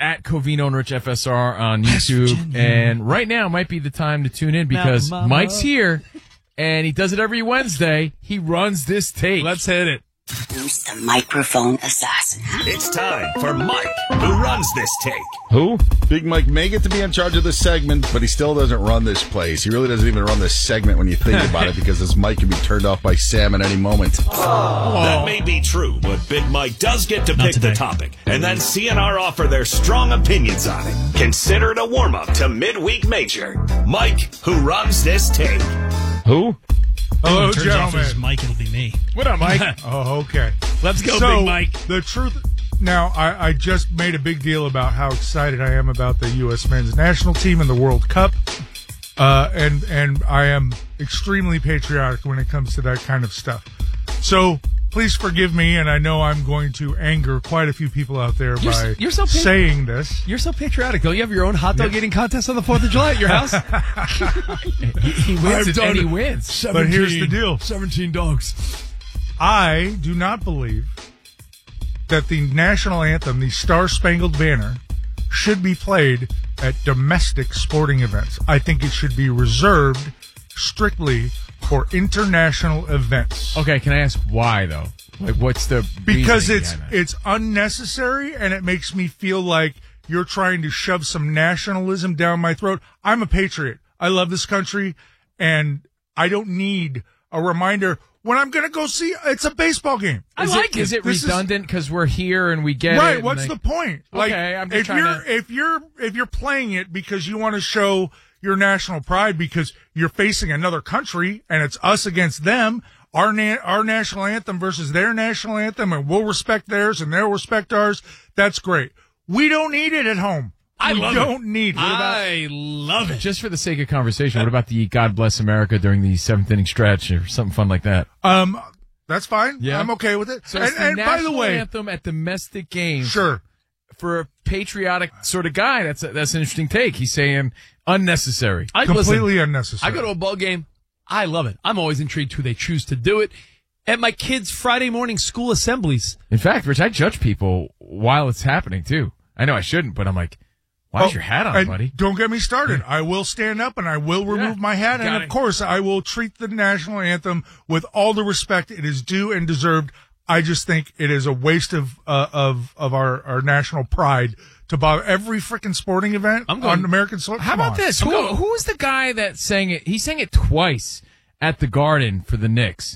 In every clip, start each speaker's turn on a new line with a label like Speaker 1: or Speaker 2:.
Speaker 1: at Covino and Rich FSR on YouTube. And right now might be the time to tune in because Mike's here, and he does it every Wednesday. He runs this tape.
Speaker 2: Let's hit it.
Speaker 3: Who's the microphone assassin?
Speaker 4: It's time for Mike, who runs this take.
Speaker 1: Who?
Speaker 5: Big Mike may get to be in charge of this segment, but he still doesn't run this place. He really doesn't even run this segment when you think about it, because this mic can be turned off by Sam at any moment.
Speaker 4: That may be true, but Big Mike does get to pick the topic, and then CNR offer their strong opinions on it. Consider it a warm-up to Midweek Major. Mike, who runs this take.
Speaker 1: Who?
Speaker 2: Hello,
Speaker 6: Turns out if
Speaker 2: gentlemen.
Speaker 6: it's Mike, it'll be me.
Speaker 1: What up, Mike?
Speaker 2: Oh, okay.
Speaker 6: Let's go,
Speaker 2: So,
Speaker 6: Big Mike.
Speaker 2: the truth... Now, I just made a big deal about how excited I am about the U.S. men's national team and the World Cup. And I am extremely patriotic when it comes to that kind of stuff. So please forgive me, and I know I'm going to anger quite a few people out there by saying this.
Speaker 6: You're so patriotic. Don't you have your own hot dog eating contest on the 4th of July at your house?
Speaker 1: He wins it, and he wins.
Speaker 2: But here's the deal.
Speaker 6: 17 dogs.
Speaker 2: I do not believe that the national anthem, the Star-Spangled Banner, should be played at domestic sporting events. I think it should be reserved strictly for international events.
Speaker 1: Okay, can I ask why, though? Like, what's the
Speaker 2: Because
Speaker 1: reasoning behind that?
Speaker 2: it's unnecessary, and it makes me feel like you're trying to shove some nationalism down my throat. I'm a patriot. I love this country, and I don't need a reminder when I'm going to go see. It's a baseball game.
Speaker 1: Is it redundant because we're here and we get it?
Speaker 2: Right. What's the point? Like,
Speaker 1: Okay, I'm just
Speaker 2: if you're playing it because you want to show your national pride because you're facing another country and it's us against them, our national anthem versus their national anthem, and we'll respect theirs and they'll respect ours. That's great. We don't need it at home.
Speaker 6: I
Speaker 2: don't need it.
Speaker 6: I love it.
Speaker 1: Just for the sake of conversation, what about the God Bless America during the 7th inning stretch or something fun like that?
Speaker 2: That's fine.
Speaker 1: Yeah.
Speaker 2: I'm okay with it.
Speaker 1: So it's the
Speaker 2: and by the
Speaker 1: national
Speaker 2: way,
Speaker 1: anthem at domestic games.
Speaker 2: sure.
Speaker 1: For a patriotic sort of guy, that's an interesting take. He's saying unnecessary.
Speaker 2: Completely unnecessary.
Speaker 6: I go to a ball game. I love it. I'm always intrigued who they choose to do it. At my kids' Friday morning school assemblies.
Speaker 1: In fact, Rich, I judge people while it's happening, too. I know I shouldn't, but I'm like, why is your hat on,
Speaker 2: and
Speaker 1: buddy?
Speaker 2: Don't get me started. I will stand up and I will remove my hat. And, of course, I will treat the national anthem with all the respect it is due and deserved. I just think it is a waste of our national pride to bother every freaking sporting event on American soil.
Speaker 1: How about this? Who was the guy that sang it? He sang it twice at the Garden for the Knicks.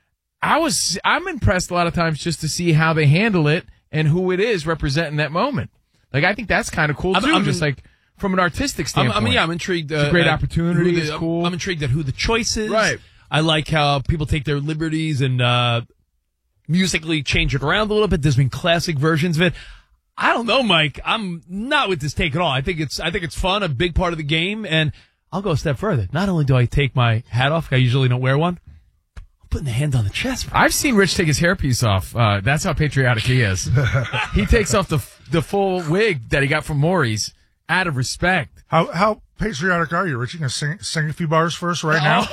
Speaker 1: I'm impressed a lot of times just to see how they handle it and who it is representing that moment. Like, I think that's kind of cool, too, just like from an artistic standpoint.
Speaker 6: I'm intrigued.
Speaker 1: It's a great opportunity. It's cool.
Speaker 6: I'm intrigued at who the choice is.
Speaker 1: Right.
Speaker 6: I like how people take their liberties and musically change it around a little bit. There's been classic versions of it. I don't know, Mike. I'm not with this take at all. I think it's fun, a big part of the game, and I'll go a step further. Not only do I take my hat off, I usually don't wear one, I'm putting the hand on the chest.
Speaker 1: I've seen Rich take his hairpiece off. That's how patriotic he is. He takes off the full wig that he got from Maury's out of respect.
Speaker 2: How patriotic are you, Rich? You going to sing a few bars for us right now?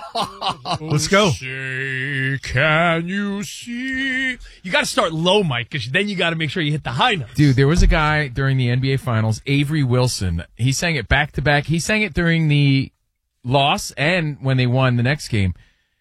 Speaker 2: Let's go.
Speaker 6: Say, can you see? You got to start low, Mike, because then you got to make sure you hit the high notes.
Speaker 1: Dude, there was a guy during the NBA Finals, Avery Wilson. He sang it back to back. He sang it during the loss and when they won the next game.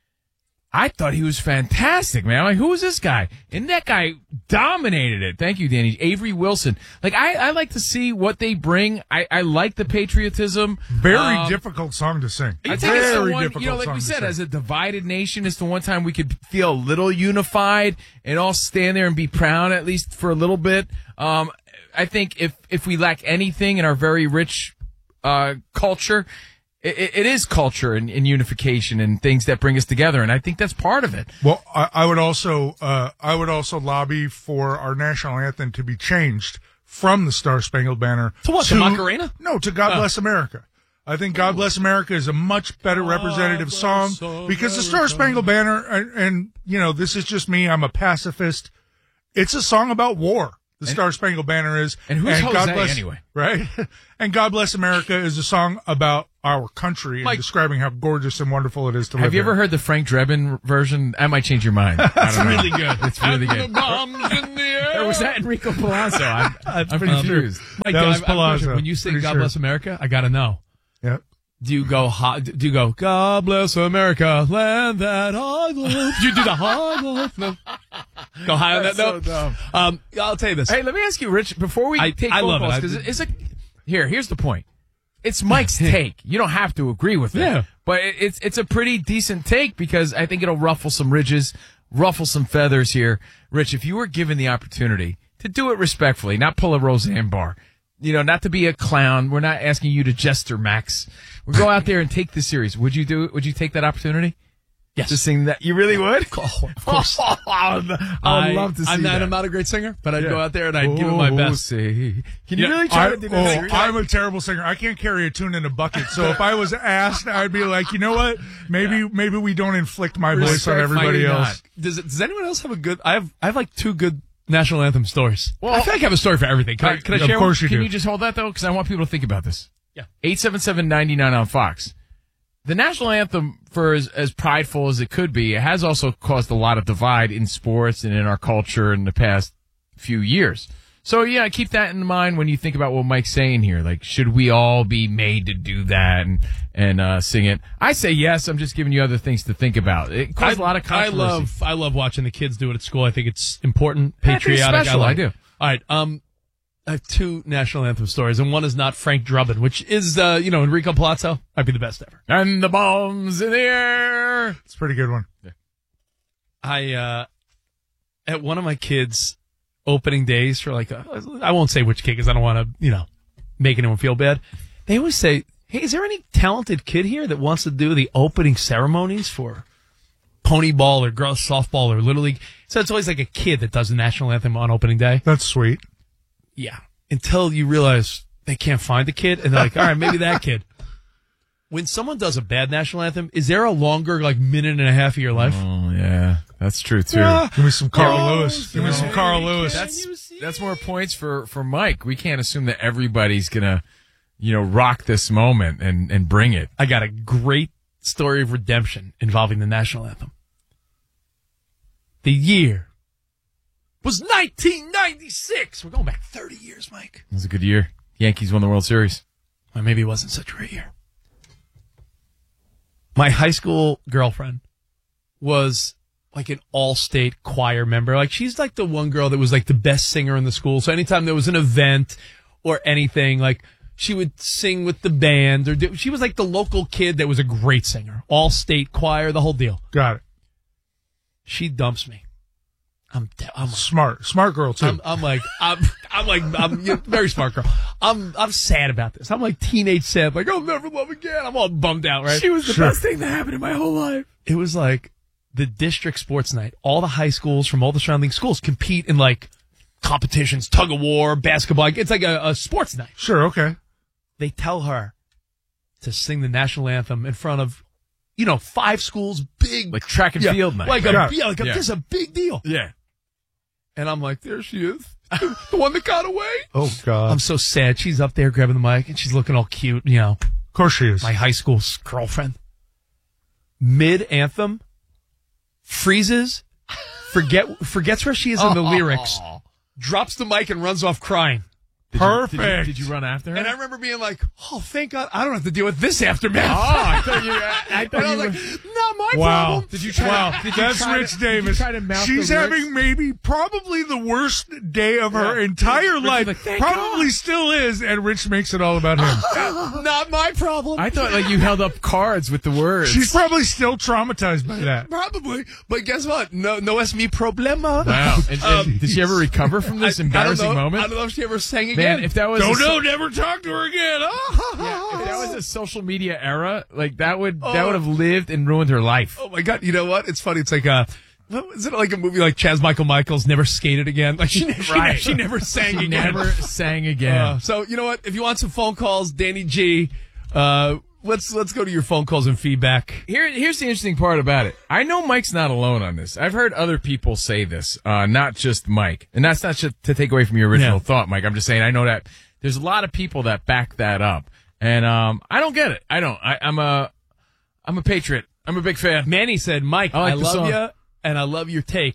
Speaker 1: I thought he was fantastic, man. I'm like, who is this guy? And that guy dominated it. Thank you, Danny. Avery Wilson. Like, I like to see what they bring. I like the patriotism.
Speaker 2: Very difficult song to sing.
Speaker 1: I think it's the one, you know, like we said, as a divided nation, it's the one time we could feel a little unified and all stand there and be proud, at least for a little bit. I think if we lack anything in our very rich culture, it is culture and unification and things that bring us together, and I think that's part of it.
Speaker 2: Well, I would also lobby for our national anthem to be changed from the Star-Spangled Banner
Speaker 6: to what? The Macarena?
Speaker 2: No, to God Bless America. I think God Bless America is a much better representative song because the Star-Spangled Banner, and you know, this is just me. I'm a pacifist. It's a song about war. The Star-Spangled Banner is.
Speaker 1: And who's Jose
Speaker 2: God Bless,
Speaker 1: anyway?
Speaker 2: Right? And God Bless America is a song about our country and describing how gorgeous and wonderful it is to live
Speaker 1: Have you
Speaker 2: here.
Speaker 1: ever heard the Frank Drebin version? That might change your mind.
Speaker 6: It's really good.
Speaker 1: It's really
Speaker 6: The
Speaker 1: good.
Speaker 6: bombs in the air.
Speaker 1: Or was that Enrico Palazzo? I'm confused.
Speaker 6: Mike,
Speaker 2: That was
Speaker 6: I have a question.
Speaker 2: Palazzo.
Speaker 6: When you sing
Speaker 2: Pretty
Speaker 6: "God
Speaker 2: sure.
Speaker 6: Bless America," I gotta know.
Speaker 2: Yep.
Speaker 6: Do you go "God bless America, land that I love"? Do you do the high life? No. Go high on that
Speaker 1: That's
Speaker 6: note.
Speaker 1: so dumb.
Speaker 6: I'll tell you this.
Speaker 1: Hey, let me ask you, Rich, before we take
Speaker 6: I
Speaker 1: phone
Speaker 6: love it.
Speaker 1: calls, because it's a here's the point. It's Mike's take. You don't have to agree with it.
Speaker 6: Yeah.
Speaker 1: But it's a pretty decent take because I think it'll ruffle some ridges, ruffle some feathers here. Rich, if you were given the opportunity to do it respectfully, not pull a Roseanne Barr, not to be a clown. We're not asking you to jester Max. We'll go out there and take this serious. Would you do it? Would you take that opportunity?
Speaker 6: Yes.
Speaker 1: To sing that? You really would?
Speaker 6: Oh, of course.
Speaker 1: I would love to see that.
Speaker 6: I'm not a great singer, but I'd go out there and I'd give it my best.
Speaker 1: Can you
Speaker 6: Yeah,
Speaker 1: really try to do that?
Speaker 2: I'm a terrible singer. I can't carry a tune in a bucket. So if I was asked, I'd be like, you know what? Maybe we don't inflict my voice on everybody else.
Speaker 6: Does anyone else have a good? I have like two good national anthem stories. Well, I feel like I have a story for everything. Can I
Speaker 2: of
Speaker 6: share
Speaker 2: course
Speaker 6: one?
Speaker 2: you
Speaker 1: Can
Speaker 2: do.
Speaker 1: you just hold that, though? Because I want people to think about this.
Speaker 6: Yeah.
Speaker 1: 877-99 on Fox. The national anthem, for as prideful as it could be, it has also caused a lot of divide in sports and in our culture in the past few years. So, yeah, keep that in mind when you think about what Mike's saying here. Like, should we all be made to do that and sing it? I say yes. I'm just giving you other things to think about. It caused a lot of controversy.
Speaker 6: I love watching the kids do it at school. I think it's important,
Speaker 1: I think it's
Speaker 6: patriotic.
Speaker 1: special.
Speaker 6: I
Speaker 1: I do.
Speaker 6: All right. I have two national anthem stories, and one is not Frank Drubbin, which is, Enrico Palazzo. Might be the best ever.
Speaker 1: And the bombs in the air.
Speaker 2: It's a pretty good one.
Speaker 6: At one of my kids' opening days for I won't say which kid because I don't want to, make anyone feel bad. They always say, hey, is there any talented kid here that wants to do the opening ceremonies for pony ball or girls softball or little league? So it's always like a kid that does the national anthem on opening day.
Speaker 2: That's sweet.
Speaker 6: Yeah. Until you realize they can't find the kid and they're like, all right, maybe that kid. When someone does a bad national anthem, is there a longer minute and a half of your life?
Speaker 1: Oh, yeah. That's true, too.
Speaker 2: Give me some Carl Lewis. Give me some Carl Lewis.
Speaker 1: That's more points for Mike. We can't assume that everybody's going to, rock this moment and bring it.
Speaker 6: I got a great story of redemption involving the national anthem. The year was 1996. We're going back 30 years, Mike.
Speaker 1: It was a good year. Yankees won the World Series.
Speaker 6: Well, maybe it wasn't such a great year. My high school girlfriend was like an all-state choir member. Like, she's like the one girl that was like the best singer in the school. So anytime there was an event or anything, like, she would sing with the band. She was like the local kid that was a great singer. All-state choir, the whole deal.
Speaker 2: Got it.
Speaker 6: She dumps me. I'm
Speaker 2: Smart girl too.
Speaker 6: I'm very smart girl. I'm sad about this. I'm like teenage sad. Like, I'll never love again. I'm all bummed out, right?
Speaker 1: She was the best thing that happened in my whole life.
Speaker 6: It was like the district sports night. All the high schools from all the surrounding schools compete in like competitions, tug of war, basketball. It's like a sports night.
Speaker 2: Sure, okay.
Speaker 6: They tell her to sing the national anthem in front of, 5 schools, big.
Speaker 1: Like track and field night.
Speaker 6: This is a big deal.
Speaker 1: Yeah.
Speaker 6: And I'm like, there she is. The one that got away.
Speaker 2: Oh, God.
Speaker 6: I'm so sad. She's up there grabbing the mic and she's looking all cute,
Speaker 2: Of course she is.
Speaker 6: My high school girlfriend. Mid-anthem, freezes, forgets where she is in the lyrics, drops the mic and runs off crying.
Speaker 2: Perfect.
Speaker 1: Did you run after her?
Speaker 6: And I remember being like, oh, thank God, I don't have to deal with this aftermath.
Speaker 1: I thought
Speaker 6: And I was like, not my problem.
Speaker 1: Did you try?
Speaker 2: That's Rich Davis. She's having probably the worst day of her entire life.
Speaker 1: Like, thank
Speaker 2: probably still is, and Rich makes it all about him.
Speaker 6: Not my problem.
Speaker 1: I thought you held up cards with the words.
Speaker 2: She's probably still traumatized by that.
Speaker 6: Probably. But guess what? No es mi problema.
Speaker 1: Wow. And did she ever recover from this embarrassing moment?
Speaker 6: I don't know if she ever sang again.
Speaker 1: Man, if that was
Speaker 2: never talk to her again.
Speaker 1: if that was a social media era, like that would have lived and ruined her life.
Speaker 6: Oh my God! You know what? It's funny. It's like is it like a movie like Chaz Michaels Never Skated Again? Like she never sang again.
Speaker 1: Never sang again.
Speaker 6: So you know what? If you want some phone calls, Danny G, let's go to your phone calls and feedback.
Speaker 1: Here's the interesting part about it. I know Mike's not alone on this. I've heard other people say this, not just Mike. And that's not just to take away from your original thought, Mike. I'm just saying I know that there's a lot of people that back that up. And I don't get it. I don't. I'm a patriot. I'm a big fan.
Speaker 6: Manny said, Mike,
Speaker 1: I like
Speaker 6: I
Speaker 1: the
Speaker 6: love
Speaker 1: song.
Speaker 6: you, and I love your takes,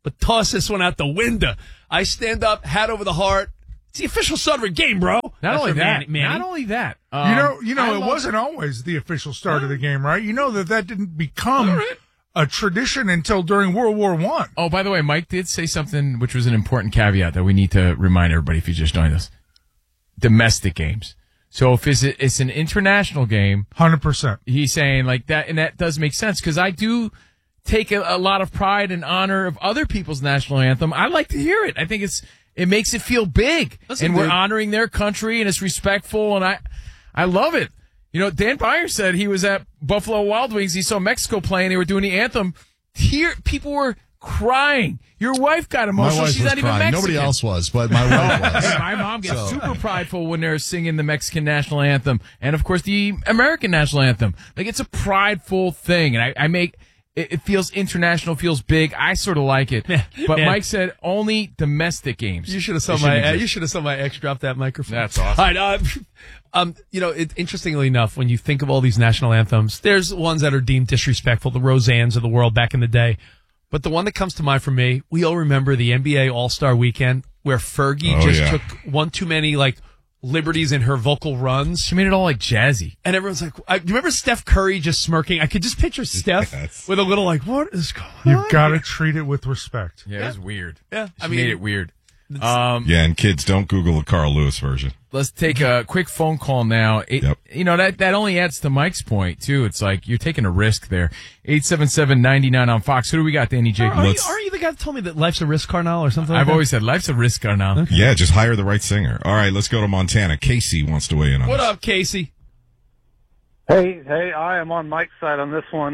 Speaker 6: but toss this one out the window. I stand up, hat over the heart. It's the official start of a game, bro.
Speaker 1: Not only that.
Speaker 2: You know, it wasn't always the official start of the game, right? You know that didn't become a tradition until during World War I.
Speaker 1: Oh, by the way, Mike did say something which was an important caveat that we need to remind everybody if you just joined us. Domestic games. So if it's an international game,
Speaker 2: 100%.
Speaker 1: He's saying like that, and that does make sense because I do take a lot of pride and honor of other people's national anthem. I like to hear it. I think it makes it feel big. Listen, we're honoring their country and it's respectful, and I love it. You know, Dan Beyer said he was at Buffalo Wild Wings. He saw Mexico playing. They were doing the anthem. Here, people were crying. Your wife got emotional. She's not even Mexican.
Speaker 7: Nobody else was, but my wife was.
Speaker 1: My mom gets super prideful when they're singing the Mexican national anthem and, of course, the American national anthem. Like, it's a prideful thing, and I make it feels international, feels big. I sort of like it, but Mike said only domestic games.
Speaker 6: You should have saw my ex drop that microphone.
Speaker 1: That's awesome.
Speaker 6: All right, interestingly enough, when you think of all these national anthems, there's ones that are deemed disrespectful, the Roseannes of the world back in the day. But the one that comes to mind for me, we all remember the NBA All-Star Weekend where Fergie took one too many liberties in her vocal runs.
Speaker 1: She made it all jazzy.
Speaker 6: And everyone's like, do you remember Steph Curry just smirking? I could just picture Steph with a little what is going on?
Speaker 2: You've got to treat it with respect.
Speaker 1: Yeah, it was weird.
Speaker 6: Yeah.
Speaker 1: She made it weird.
Speaker 7: And kids, don't Google the Carl Lewis version.
Speaker 1: Let's take a quick phone call now. You know, that only adds to Mike's point, too. It's like you're taking a risk there. 877-99 on Fox. Who do we got, Danny J?
Speaker 6: Are you the guy that told me that life's a risk, Carnal, or something like
Speaker 1: I've
Speaker 6: that?
Speaker 1: always said life's a risk, Carnal.
Speaker 7: Okay. Yeah, just hire the right singer. All right, let's go to Montana. Casey wants to weigh in on
Speaker 6: What
Speaker 7: this.
Speaker 6: up, Casey?
Speaker 8: Hey, I am on Mike's side on this one.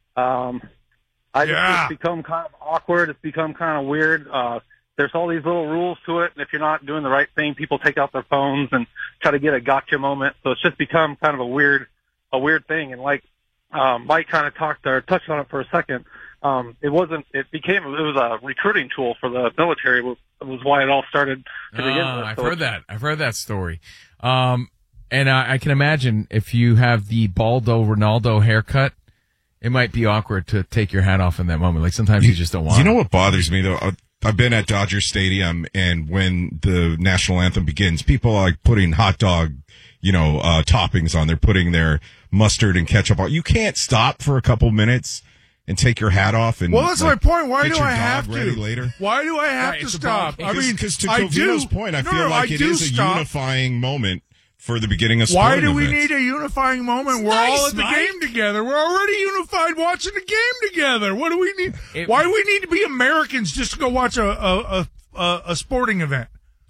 Speaker 8: It's become kind of awkward. It's become kind of weird. There's all these little rules to it, and if you're not doing the right thing, people take out their phones and try to get a gotcha moment. So it's just become kind of a weird thing. And Mike kind of touched on it for a second. It was a recruiting tool for the military. It was why it all started to begin with.
Speaker 1: I've heard that story. And I can imagine if you have the Baldo Ronaldo haircut, it might be awkward to take your hat off in that moment. Like sometimes you just don't want.
Speaker 7: You know what bothers me though? I've been at Dodger Stadium, and when the national anthem begins, people are putting hot dog, toppings on. They're putting their mustard and ketchup on. You can't stop for a couple minutes and take your hat off. And
Speaker 2: that's my point. Why do I have to?
Speaker 7: Later?
Speaker 2: Why do I have to stop?
Speaker 7: Because to Covino's point, I feel like it is a unifying moment for the beginning of sporting
Speaker 2: Why do we
Speaker 7: events.
Speaker 2: need a unifying moment? We're all at the game together. We're already unified watching the game together. What do we need? Why do we need to be Americans just to go watch a sporting event?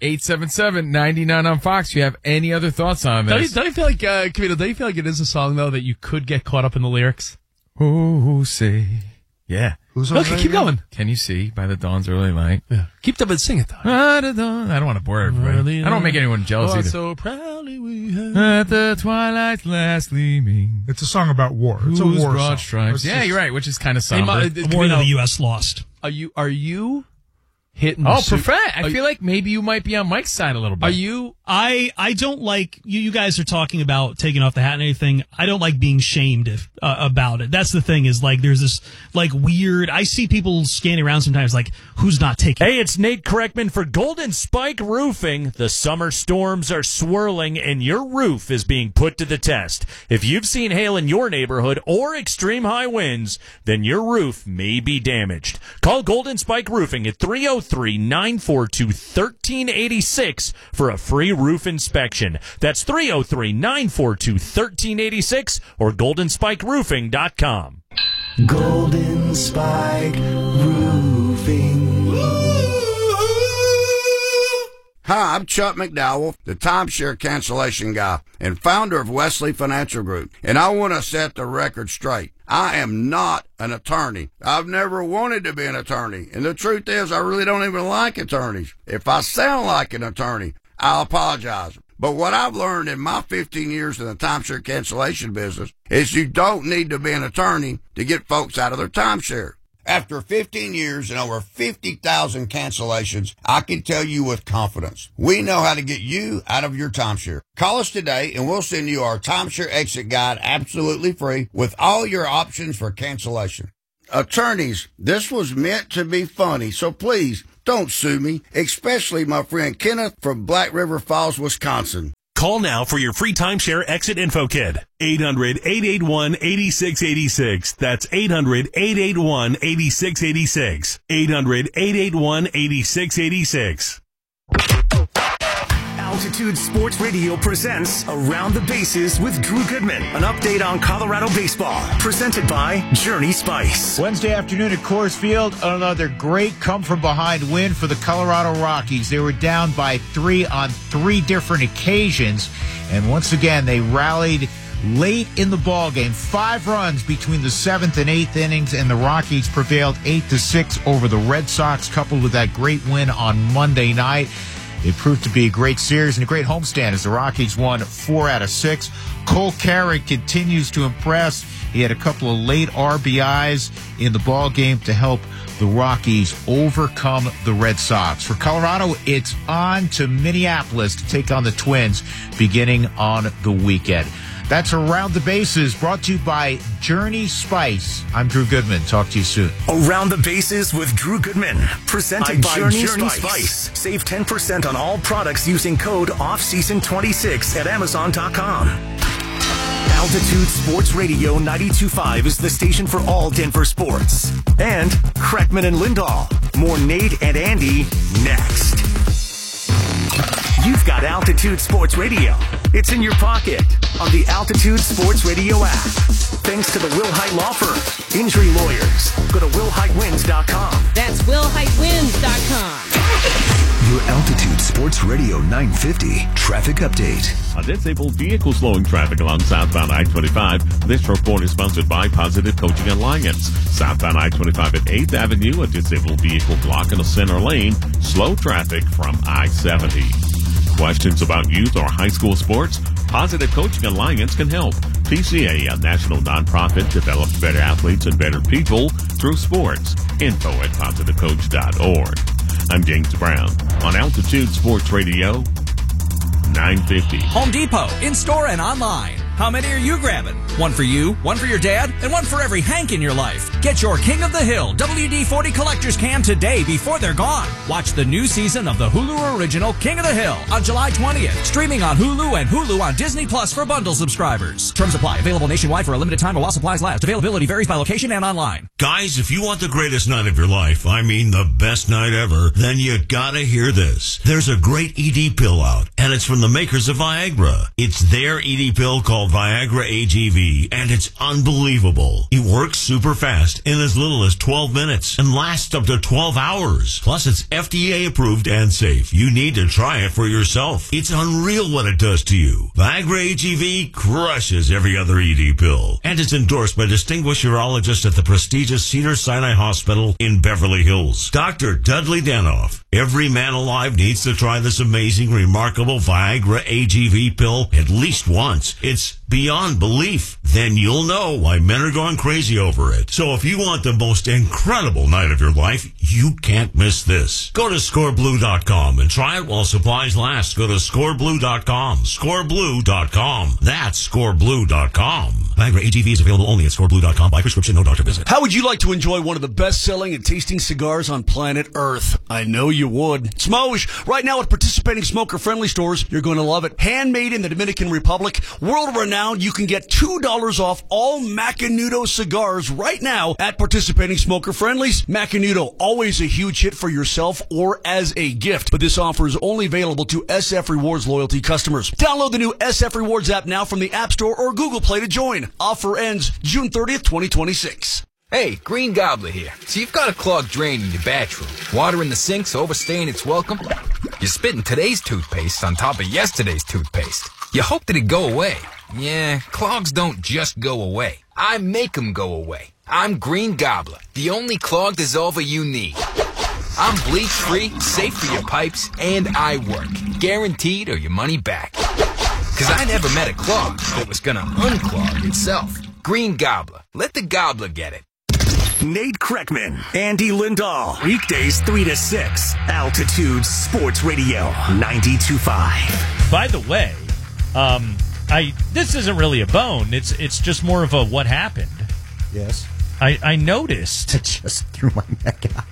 Speaker 1: 877-99 on Fox. You have any other thoughts on this?
Speaker 6: Don't you feel like, Camino, don't you feel like it is a song, though, that you could get caught up in the lyrics?
Speaker 1: Who say... Yeah.
Speaker 6: Okay, keep going.
Speaker 1: Can you see by the dawn's early light?
Speaker 6: Yeah. Keep them and sing it, though.
Speaker 1: I don't want to bore everybody. I don't make anyone jealous either.
Speaker 6: So proudly we have.
Speaker 1: At the twilight's last gleaming.
Speaker 2: It's a song about war. It's a war song.
Speaker 1: Stripes. Yeah, you're right, which is kind of somber.
Speaker 9: War that the U.S. lost.
Speaker 6: Are you hitting
Speaker 1: Perfect. I feel like maybe you might be on Mike's side a little bit.
Speaker 6: Are you?
Speaker 9: I don't like, you guys are talking about taking off the hat and everything. I don't like being shamed about it. That's the thing is there's this weird, I see people scanning around sometimes who's not taking
Speaker 10: Hey, it's Nate Kreckman for Golden Spike Roofing. The summer storms are swirling and your roof is being put to the test. If you've seen hail in your neighborhood or extreme high winds, then your roof may be damaged. Call Golden Spike Roofing at 303-942-1386 for a free roof inspection. That's 303-942-1386 or goldenspikeroofing.com.
Speaker 11: Golden Spike Roofing.
Speaker 12: Hi, I'm Chuck McDowell, the timeshare cancellation guy and founder of Wesley Financial Group, and I want to set the record straight. I am not an attorney. I've never wanted to be an attorney, and the truth is I really don't even like attorneys. If I sound like an attorney, I'll apologize. But what I've learned in my 15 years in the timeshare cancellation business is you don't need to be an attorney to get folks out of their timeshare. After 15 years and over 50,000 cancellations, I can tell you with confidence, we know how to get you out of your timeshare. Call us today and we'll send you our timeshare exit guide absolutely free with all your options for cancellation. Attorneys, this was meant to be funny, so please don't sue me, especially my friend Kenneth from Black River Falls, Wisconsin.
Speaker 4: Call now for your free timeshare exit info kit. 800-881-8686. That's 800-881-8686. 800-881-8686.
Speaker 13: Altitude Sports Radio presents Around the Bases with Drew Goodman. An update on Colorado baseball. Presented by Journey Spice.
Speaker 14: Wednesday afternoon at Coors Field, another great come-from-behind win for the Colorado Rockies. They were down by 3 on 3 different occasions, and once again, they rallied late in the ballgame. 5 runs between the 7th and 8th innings, and the Rockies prevailed 8-6 over the Red Sox, coupled with that great win on Monday night. It proved to be a great series and a great homestand as the Rockies won 4 out of 6. Cole Carrick continues to impress. He had a couple of late RBIs in the ballgame to help the Rockies overcome the Red Sox. For Colorado, it's on to Minneapolis to take on the Twins beginning on the weekend. That's Around the Bases, brought to you by Journey Spice. I'm Drew Goodman. Talk to you soon.
Speaker 13: Around the Bases with Drew Goodman. Presented by Journey Spice. Save 10% on all products using code OFFSEASON26 at Amazon.com. Altitude Sports Radio 92.5 is the station for all Denver sports. And Kreckman and Lindahl. More Nate and Andy next. You've got Altitude Sports Radio. It's in your pocket on the Altitude Sports Radio app. Thanks to the Will Height Law Firm. Injury lawyers. Go to willheightwins.com.
Speaker 15: That's willheightwins.com.
Speaker 16: Your Altitude Sports Radio 950 traffic update.
Speaker 17: A disabled vehicle slowing traffic along southbound I-25. This report is sponsored by Positive Coaching Alliance. Southbound I-25 at 8th Avenue, a disabled vehicle blocking a center lane. Slow traffic from I-70. Questions about youth or high school sports? Positive Coaching Alliance can help. PCA, a national nonprofit, develops better athletes and better people through sports. Info at positivecoach.org. I'm James Brown on Altitude Sports Radio 950.
Speaker 18: Home Depot, in-store and online. How many are you grabbing? One for you, one for your dad, and one for every Hank in your life. Get your King of the Hill WD-40 Collector's Can today before they're gone. Watch the new season of the Hulu original King of the Hill on July 20th. Streaming on Hulu and Hulu on Disney Plus for bundle subscribers. Terms apply. Available nationwide for a limited time while supplies last. Availability varies by location and online.
Speaker 19: Guys, if you want the greatest night of your life, I mean the best night ever, then you gotta hear this. There's a great ED pill out, and it's from the makers of Viagra. It's their ED pill called Viagra AGV, and it's unbelievable. It works super fast in as little as 12 minutes and lasts up to 12 hours. Plus, it's FDA approved and safe. You need to try it for yourself. It's unreal what it does to you. Viagra AGV crushes every other ED pill, and it's endorsed by distinguished urologists at the prestigious Cedars-Sinai Hospital in Beverly Hills. Dr. Dudley Danoff. Every man alive needs to try this amazing, remarkable Viagra AGV pill at least once. It's beyond belief. Then you'll know why men are going crazy over it. So if you want the most incredible night of your life, you can't miss this. Go to scoreblue.com and try it while supplies last. Go to scoreblue.com. Scoreblue.com. That's scoreblue.com. Viagra AGV is available only at scoreblue.com by prescription, no doctor visit.
Speaker 20: How would you like to enjoy one of the best-selling and tasting cigars on planet Earth? I know you would. Smosh! Right now at participating smoker-friendly stores, you're going to love it. Handmade in the Dominican Republic, world-renowned, you can get $2 off all Macanudo cigars right now at participating smoker-friendlies. Macanudo, always a huge hit for yourself or as a gift, but this offer is only available to SF Rewards loyalty customers. Download the new SF Rewards app now from the App Store or Google Play to join. Offer ends June 30th, 2026.
Speaker 21: Hey, Green Gobbler here. So you've got a clogged drain in your bathroom. Water in the sink's overstaying its welcome. You're spitting today's toothpaste on top of yesterday's toothpaste. You hope that it'd go away. Yeah, clogs don't just go away. I make them go away. I'm Green Gobbler, the only clog dissolver you need. I'm bleach-free, safe for your pipes, and I work. Guaranteed or your money back. Because I never met a clog that was going to unclog itself. Green Gobbler. Let the gobbler get it.
Speaker 13: Nate Kreckman, Andy Lindahl. Weekdays 3 to 6. Altitude Sports Radio 92.5.
Speaker 10: By the way, this isn't really a bone. It's just more of a what happened.
Speaker 22: Yes.
Speaker 10: I noticed.
Speaker 3: I just threw my neck out.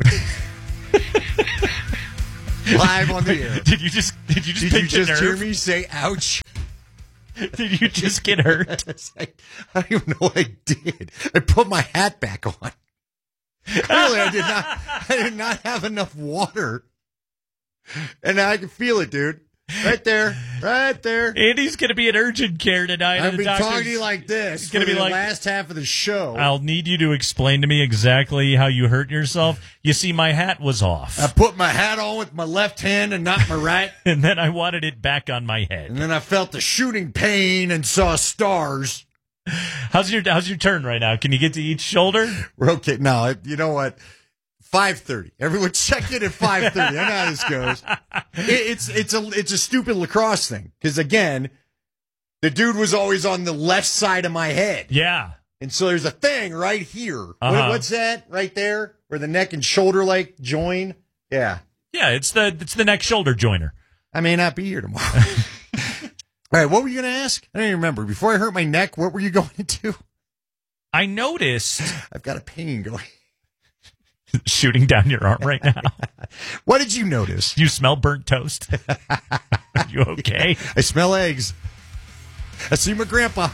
Speaker 3: Live on the air.
Speaker 10: Did you just
Speaker 3: hear me say ouch?
Speaker 10: Did you just get hurt?
Speaker 3: I don't even know what I did. I put my hat back on. Clearly, I did not have enough water. And I can feel it, dude. Right there.
Speaker 10: Andy's going to be in urgent care tonight.
Speaker 3: I've been talking to you like this for the last half of the show.
Speaker 10: I'll need you to explain to me exactly how you hurt yourself. You see, my hat was off.
Speaker 3: I put my hat on with my left hand and not my right.
Speaker 10: And then I wanted it back on my head.
Speaker 3: And then I felt the shooting pain and saw stars.
Speaker 10: How's your turn right now? Can you get to each shoulder?
Speaker 3: We're okay. No, you know what? 5:30. Everyone check in at 5:30. I know how this goes. It's a stupid lacrosse thing. Because again, the dude was always on the left side of my head.
Speaker 10: Yeah.
Speaker 3: And so there's a thing right here.
Speaker 10: Uh-huh.
Speaker 3: What's that right there? Where the neck and shoulder join? Yeah.
Speaker 10: Yeah, it's the neck shoulder joiner.
Speaker 3: I may not be here tomorrow. All right, what were you going to ask? I don't even remember. Before I hurt my neck, what were you going to do?
Speaker 10: I noticed.
Speaker 3: I've got a pain going.
Speaker 10: Shooting down your arm right now.
Speaker 3: What did you notice?
Speaker 10: You smell burnt toast. Are you okay?
Speaker 3: I smell eggs. I see my grandpa.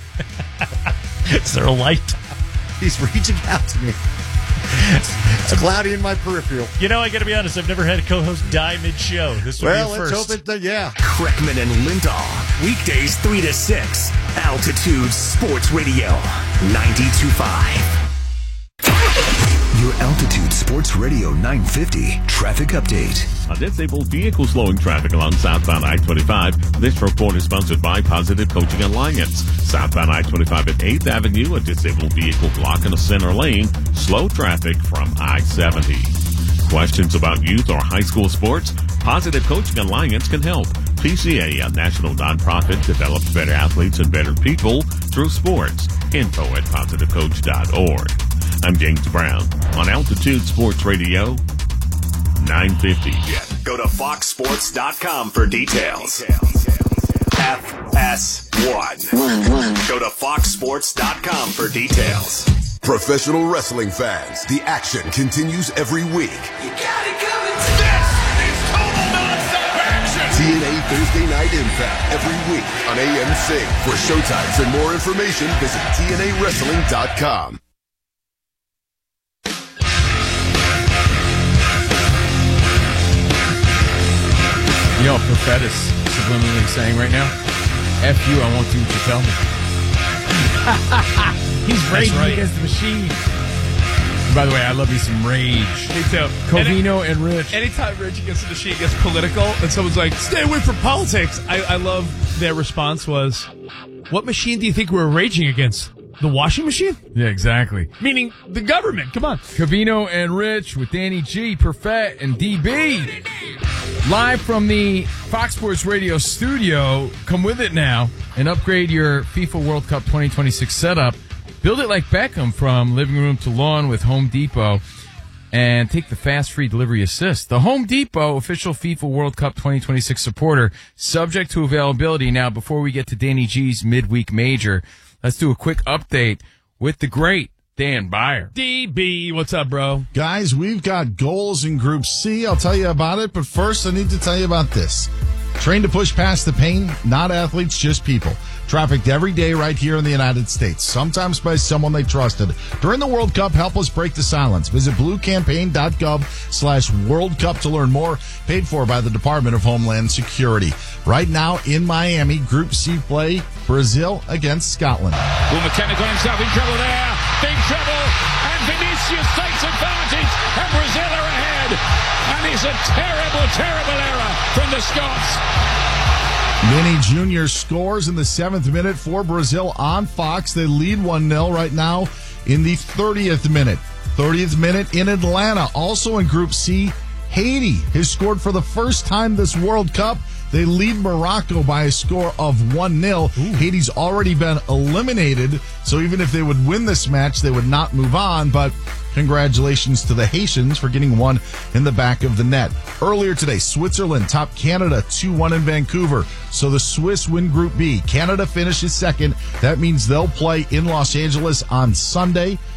Speaker 10: Is there a light?
Speaker 3: He's reaching out to me. It's cloudy in my peripheral.
Speaker 10: You know, I got to be honest. I've never had a co-host die mid-show. This would be a first.
Speaker 3: Let's hope yeah.
Speaker 13: Kreckman and Lindahl. Weekdays 3 to 6. Altitude Sports Radio. 92.5.
Speaker 16: Your Altitude Sports Radio 950 traffic update.
Speaker 17: A disabled vehicle slowing traffic along southbound I-25. This report is sponsored by Positive Coaching Alliance. Southbound I-25 at 8th Avenue, a disabled vehicle blocking a center lane. Slow traffic from I-70. Questions about youth or high school sports? Positive Coaching Alliance can help. PCA, a national nonprofit, develops better athletes and better people through sports. Info at positivecoach.org. I'm James Brown on Altitude Sports Radio 950.
Speaker 4: Go to foxsports.com for details. FS1. Go to foxsports.com for details.
Speaker 22: Professional wrestling fans, the action continues every week.
Speaker 4: You got it coming. This is total nonstop action.
Speaker 22: TNA Thursday Night Impact every week on AMC. For showtimes and more information, visit TNAWrestling.com.
Speaker 1: You know what Perfett is subliminally saying right now? F you, I won't do what you tell me. He's raging against the machine. And by the way, I love me some rage.
Speaker 6: Me too.
Speaker 1: Covino and Rich.
Speaker 6: Anytime Rage Against the Machine gets political and someone's like, stay away from politics, I love their response was, what machine do you think we're raging against? The washing machine?
Speaker 1: Yeah, exactly.
Speaker 6: Meaning the government. Come on.
Speaker 1: Covino and Rich with Danny G, Perfett, and DB. Live from the Fox Sports Radio studio. Come with it now and upgrade your FIFA World Cup 2026 setup. Build it like Beckham from living room to lawn with Home Depot. And take the fast free delivery assist. The Home Depot official FIFA World Cup 2026 supporter, subject to availability. Now, before we get to Danny G's midweek major, let's do a quick update with the great Dan Byer.
Speaker 6: DB, what's up, bro?
Speaker 2: Guys, we've got goals in Group C. I'll tell you about it, but first I need to tell you about this. Trained to push past the pain, not athletes, just people. Trafficked every day right here in the United States, sometimes by someone they trusted. During the World Cup, help us break the silence. Visit bluecampaign.gov/World Cup to learn more. Paid for by the Department of Homeland Security. Right now in Miami, Group C play, Brazil against Scotland.
Speaker 23: Well, McKenna got himself in trouble there. Big trouble. And Vinicius takes advantage. And Brazil are ahead. And it's a terrible, terrible error from the Scots.
Speaker 2: Vinny Jr. scores in the 7th minute for Brazil on Fox. They lead 1-0 right now in the 30th minute. 30th minute in Atlanta. Also in Group C, Haiti has scored for the first time this World Cup. They lead Morocco by a score of 1-0. Haiti's already been eliminated, so even if they would win this match, they would not move on, but congratulations to the Haitians for getting one in the back of the net. Earlier today, Switzerland topped Canada 2-1 in Vancouver, so the Swiss win Group B. Canada finishes second. That means they'll play in Los Angeles on Sunday.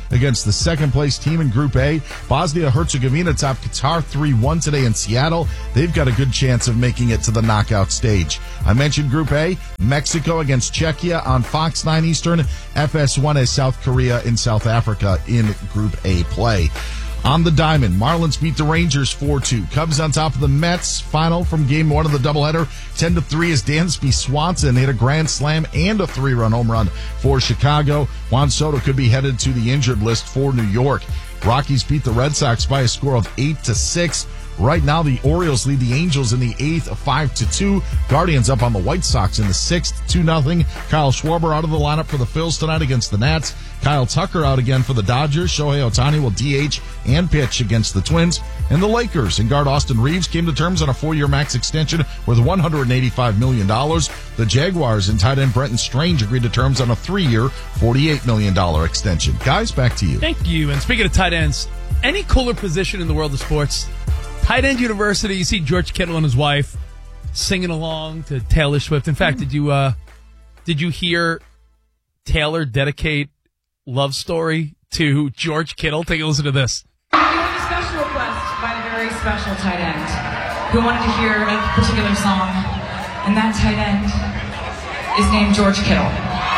Speaker 5: against the second-place team in Group A. Bosnia-Herzegovina topped Qatar 3-1 today in Seattle. They've got a good chance of making it to the knockout stage. I mentioned Group A, Mexico against Czechia on Fox 9 Eastern. FS1 is South Korea and South Africa in Group A play. On the diamond, Marlins beat the Rangers 4-2. Cubs on top of the Mets. Final from Game 1 of the doubleheader. 10-3 as Dansby Swanson hit a grand slam and a 3-run home run for Chicago. Juan Soto could be headed to the injured list for New York. Rockies beat the Red Sox by a score of 8-6. Right now, the Orioles lead the Angels in the 8th, 5-2. Guardians up on the White Sox in the 6th, 2-0. Kyle Schwarber out of the lineup for the Phils tonight against the Nats. Kyle Tucker out again for the Dodgers. Shohei Ohtani will DH and pitch against the Twins. And the Lakers and guard Austin Reeves came to terms on a 4-year max extension worth $185 million. The Jaguars and tight end Brenton Strange agreed to terms on a 3-year, $48 million extension. Guys, back to you.
Speaker 6: Thank you. And speaking of tight ends, any cooler position in the world of sports? Tight end university, you see George Kittle and his wife singing along to Taylor Swift. In fact, did you hear Taylor dedicate Love Story to George Kittle? Take a listen to this.
Speaker 7: We have a special request by a very special tight end who wanted to hear a particular song, and that tight end is named George Kittle.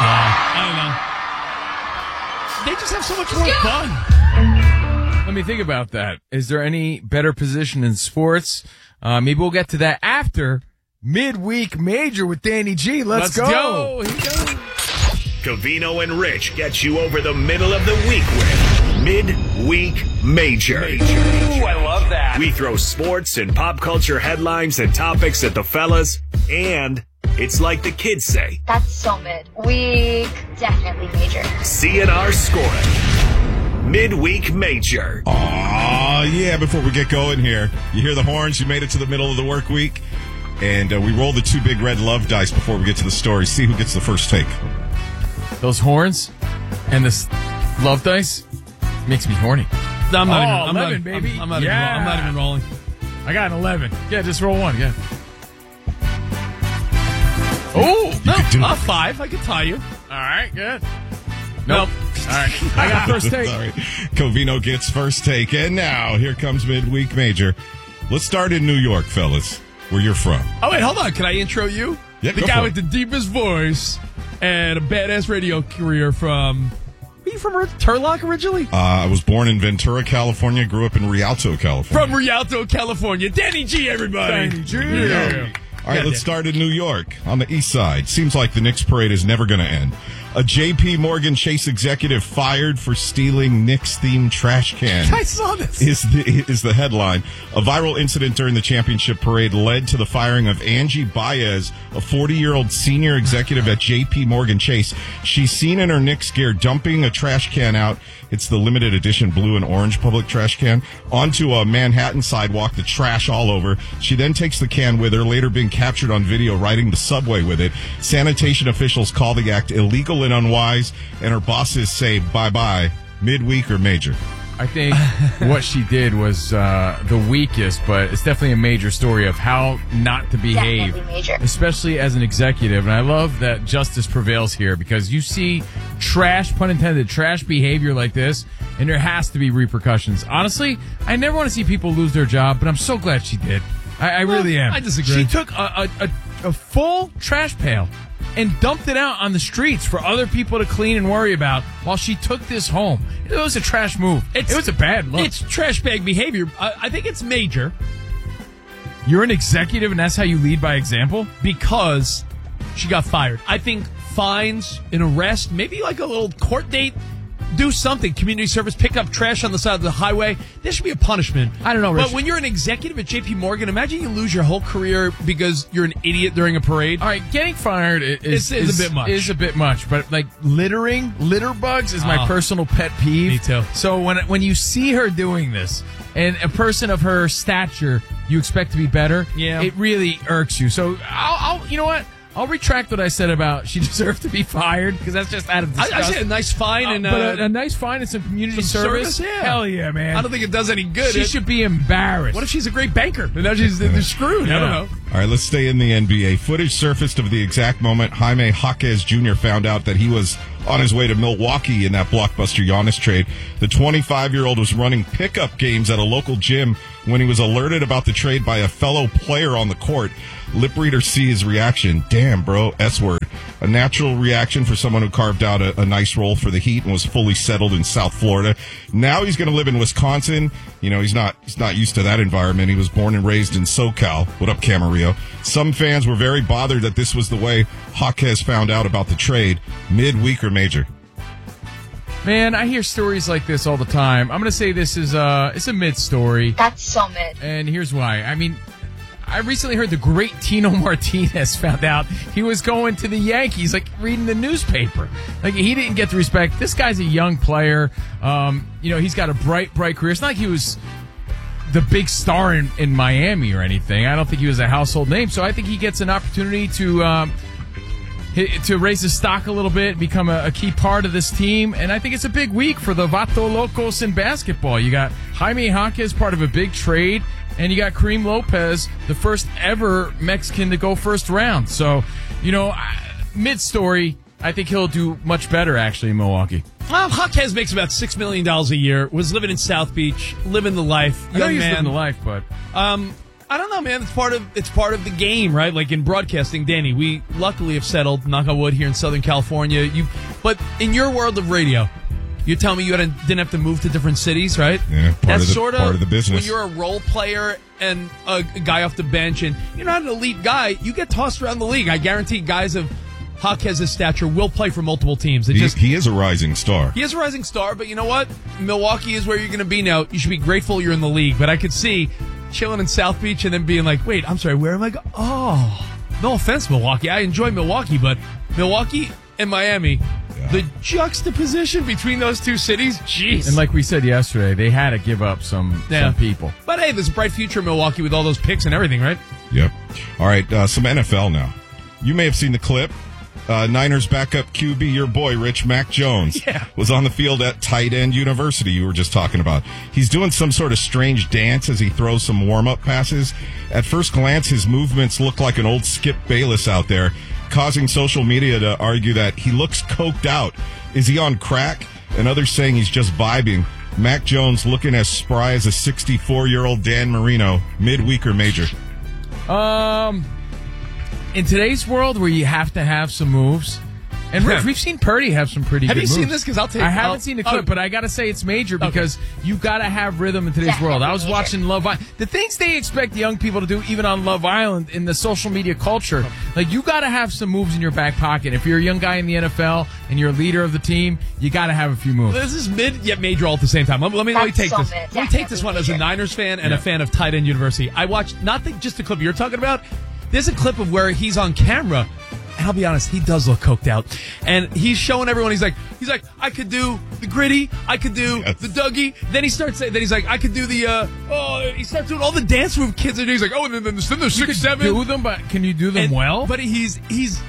Speaker 6: I don't know. They just have so much more fun.
Speaker 1: Let me think about that. Is there any better position in sports? Maybe we'll get to that after Midweek Major with Danny G. Let's go.
Speaker 4: Covino and Rich get you over the middle of the week with Midweek Major.
Speaker 18: Ooh, I love that.
Speaker 4: We throw sports and pop culture headlines and topics at the fellas, and it's like the kids say.
Speaker 8: That's so mid. Week definitely major.
Speaker 4: CNR scoring. Midweek Major.
Speaker 24: Aw, yeah, before we get going here, you hear the horns, you made it to the middle of the work week, and we roll the 2 big red love dice before we get to the story. See who gets the first take.
Speaker 1: Those horns and this love dice makes me horny.
Speaker 6: I'm not
Speaker 1: 11, baby.
Speaker 6: I'm not even rolling.
Speaker 1: I got an 11. Yeah, just roll one. Yeah. Oh,
Speaker 6: no, 5. I can tie you.
Speaker 1: All right, good. Nope. All right. I got first take.
Speaker 24: Sorry. Covino gets first take. And now, here comes Midweek Major. Let's start in New York, fellas, where you're from.
Speaker 6: Oh, wait, hold on. Can I intro you?
Speaker 24: Yeah,
Speaker 6: the guy with the deepest voice and a badass radio career from... Are you from Turlock originally?
Speaker 24: I was born in Ventura, California. Grew up in Rialto, California.
Speaker 6: From Rialto, California. Danny G, everybody.
Speaker 1: Danny G.
Speaker 24: Yeah. All right, let's start in New York on the east side. Seems like the Knicks parade is never going to end. A J.P. Morgan Chase executive fired for stealing Knicks-themed trash cans.
Speaker 6: I saw this.
Speaker 24: Is the headline. A viral incident during the championship parade led to the firing of Angie Baez, a 40-year-old senior executive at J.P. Morgan Chase. She's seen in her Knicks gear dumping a trash can out. It's the limited edition blue and orange public trash can onto a Manhattan sidewalk, the trash all over. She then takes the can with her, later being captured on video riding the subway with it. Sanitation officials call the act illegal and unwise, and her bosses say bye-bye. Midweek or major?
Speaker 1: I think what she did was the weakest, but it's definitely a major story of how not to behave, especially as an executive. And I love that justice prevails here because you see trash, pun intended, trash behavior like this, and there has to be repercussions. Honestly, I never want to see people lose their job, but I'm so glad she did. I really am.
Speaker 6: I disagree.
Speaker 1: She took a full trash pail and dumped it out on the streets for other people to clean and worry about while she took this home. It was a trash move. It was a bad look.
Speaker 6: It's trash bag behavior. I think it's major.
Speaker 1: You're an executive and that's how you lead by example?
Speaker 6: Because she got fired. I think fines, an arrest, maybe like a little court date. Do something. Community service, pick up trash on the side of the highway. There should be a punishment.
Speaker 1: I don't know, Rich.
Speaker 6: But when you're an executive at J.P. Morgan, imagine you lose your whole career because you're an idiot during a parade.
Speaker 1: All right, getting fired is
Speaker 6: a bit much.
Speaker 1: Is a bit much. But like litter bugs is my personal pet peeve.
Speaker 6: Me too.
Speaker 1: So when you see her doing this, and a person of her stature, you expect to be better.
Speaker 6: Yeah.
Speaker 1: It really irks you. So I'll you know what? I'll retract what I said about she deserved to be fired because that's just out of disgust.
Speaker 6: I said a nice fine
Speaker 1: but a nice fine and some community service.
Speaker 6: Yeah.
Speaker 1: Hell yeah, man.
Speaker 6: I don't think it does any good.
Speaker 1: She should be embarrassed.
Speaker 6: What if she's a great banker? And now they're screwed.
Speaker 1: Yeah.
Speaker 6: I don't know.
Speaker 24: All right, let's stay in the NBA. Footage surfaced of the exact moment Jaime Jaquez Jr. found out that he was on his way to Milwaukee in that blockbuster Giannis trade. The 25-year-old was running pickup games at a local gym when he was alerted about the trade by a fellow player on the court. Lip reader see his reaction. Damn, bro, S-word. A natural reaction for someone who carved out a nice role for the Heat and was fully settled in South Florida. Now he's going to live in Wisconsin. You know, he's not used to that environment. He was born and raised in SoCal. What up, Camarillo? Some fans were very bothered that this was the way Jaquez found out about the trade. Midweek or major?
Speaker 1: Man, I hear stories like this all the time. I'm going to say this is it's a mid story.
Speaker 8: That's so mid.
Speaker 1: And here's why. I mean, I recently heard the great Tino Martinez found out he was going to the Yankees, like reading the newspaper. Like, he didn't get the respect. This guy's a young player. You know, he's got a bright career. It's not like he was the big star in Miami or anything. I don't think he was a household name. So I think he gets an opportunity to raise his stock a little bit, become a key part of this team. And I think it's a big week for the Vato Locos in basketball. You got Jaime Jaquez, part of a big trade, and you got Kareem Lopez, the first ever Mexican to go first round. So, you know, mid-story, I think he'll do much better, actually, in Milwaukee.
Speaker 6: Well, Jaquez makes about $6 million a year, was living in South Beach, living the life.
Speaker 1: I know he's living the life, but...
Speaker 6: I don't know, man. It's part of the game, right? Like in broadcasting, Danny, we luckily have settled, knock on wood, here in Southern California. But in your world of radio, you tell me you didn't have to move to different cities, right?
Speaker 24: Yeah,
Speaker 6: That's
Speaker 24: part of the business.
Speaker 6: When you're a role player and a guy off the bench, and you're not an elite guy, you get tossed around the league. I guarantee guys of Jaquez's stature will play for multiple teams.
Speaker 24: He is a rising star.
Speaker 6: He is a rising star, but you know what? Milwaukee is where you're going to be now. You should be grateful you're in the league. But I could see chilling in South Beach and then being like, wait, I'm sorry, where am I going? Oh, no offense, Milwaukee. I enjoy Milwaukee, but Milwaukee and Miami, the juxtaposition between those two cities, jeez.
Speaker 1: And like we said yesterday, they had to give up some people.
Speaker 6: But hey, there's a bright future in Milwaukee with all those picks and everything, right?
Speaker 24: Yep. All right, some NFL now. You may have seen the clip. Niners backup QB, your boy, Rich Mac Jones, was on the field at Tight End University you were just talking about. He's doing some sort of strange dance as he throws some warm-up passes. At first glance, his movements look like an old Skip Bayless out there, causing social media to argue that he looks coked out. Is he on crack? And others saying he's just vibing. Mac Jones looking as spry as a 64-year-old Dan Marino. Midweek or major?
Speaker 1: In today's world where you have to have some moves, and Rich, we've seen Purdy have some pretty good moves.
Speaker 6: Have you seen this? Because
Speaker 1: I haven't seen the clip, but I got to say it's major because you got to have rhythm in today's world. I was watching Love Island. The things they expect young people to do, even on Love Island, in the social media culture, like you got to have some moves in your back pocket. If you're a young guy in the NFL and you're a leader of the team, you got to have a few moves.
Speaker 6: This is mid yet major all at the same time. Let me take this. Let me take this one as a Niners fan and a fan of Tight End University. I watched not just the clip you're talking about. There's a clip of where he's on camera, and I'll be honest, he does look coked out. And he's showing everyone, he's like, I could do the gritty, I could do the Dougie. Then he starts saying, I could do the, he starts doing all the dance move kids are doing. He's like, and then there's 6, 7.
Speaker 1: Do them, but can you do them well?
Speaker 6: But it's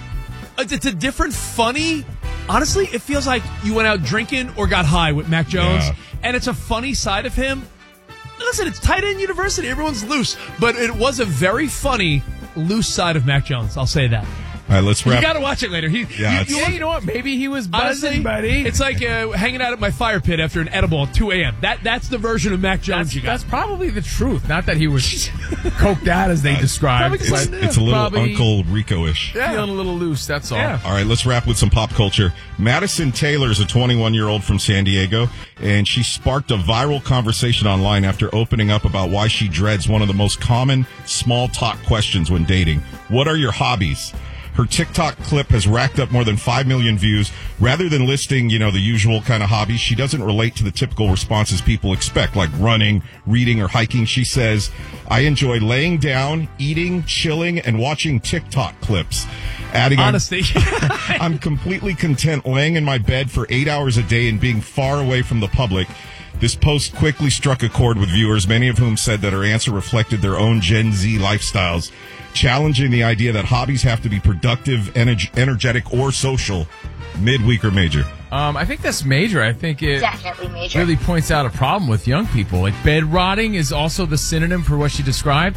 Speaker 6: a different funny. Honestly, it feels like you went out drinking or got high with Mac Jones, and it's a funny side of him. Listen, it's Tight End University. Everyone's loose, but it was a very funny, loose side of Mac Jones. I'll say that.
Speaker 24: All right, let's wrap.
Speaker 6: You got to watch it later.
Speaker 1: You know what? Maybe he was buzzing,
Speaker 6: honestly,
Speaker 1: buddy.
Speaker 6: It's like hanging out at my fire pit after an edible at 2 a.m. That's the version of Mac Jones you got.
Speaker 1: That's probably the truth. Not that he was coked out as they described.
Speaker 24: It's a little Uncle Rico-ish.
Speaker 1: Feeling a little loose, that's all.
Speaker 24: Yeah. All right, let's wrap with some pop culture. Madison Taylor is a 21-year-old from San Diego, and she sparked a viral conversation online after opening up about why she dreads one of the most common small talk questions when dating. What are your hobbies? Her TikTok clip has racked up more than 5 million views. Rather than listing, the usual kind of hobbies, she doesn't relate to the typical responses people expect, like running, reading, or hiking. She says, I enjoy laying down, eating, chilling, and watching TikTok clips. Adding,
Speaker 6: honesty.
Speaker 24: I'm completely content laying in my bed for 8 hours a day and being far away from the public. This post quickly struck a chord with viewers, many of whom said that her answer reflected their own Gen Z lifestyles, challenging the idea that hobbies have to be productive, energetic, or social. Midweek or major?
Speaker 1: I think that's major. I think it
Speaker 8: definitely major.
Speaker 1: Really points out a problem with young people. Like bed rotting is also the synonym for what she described.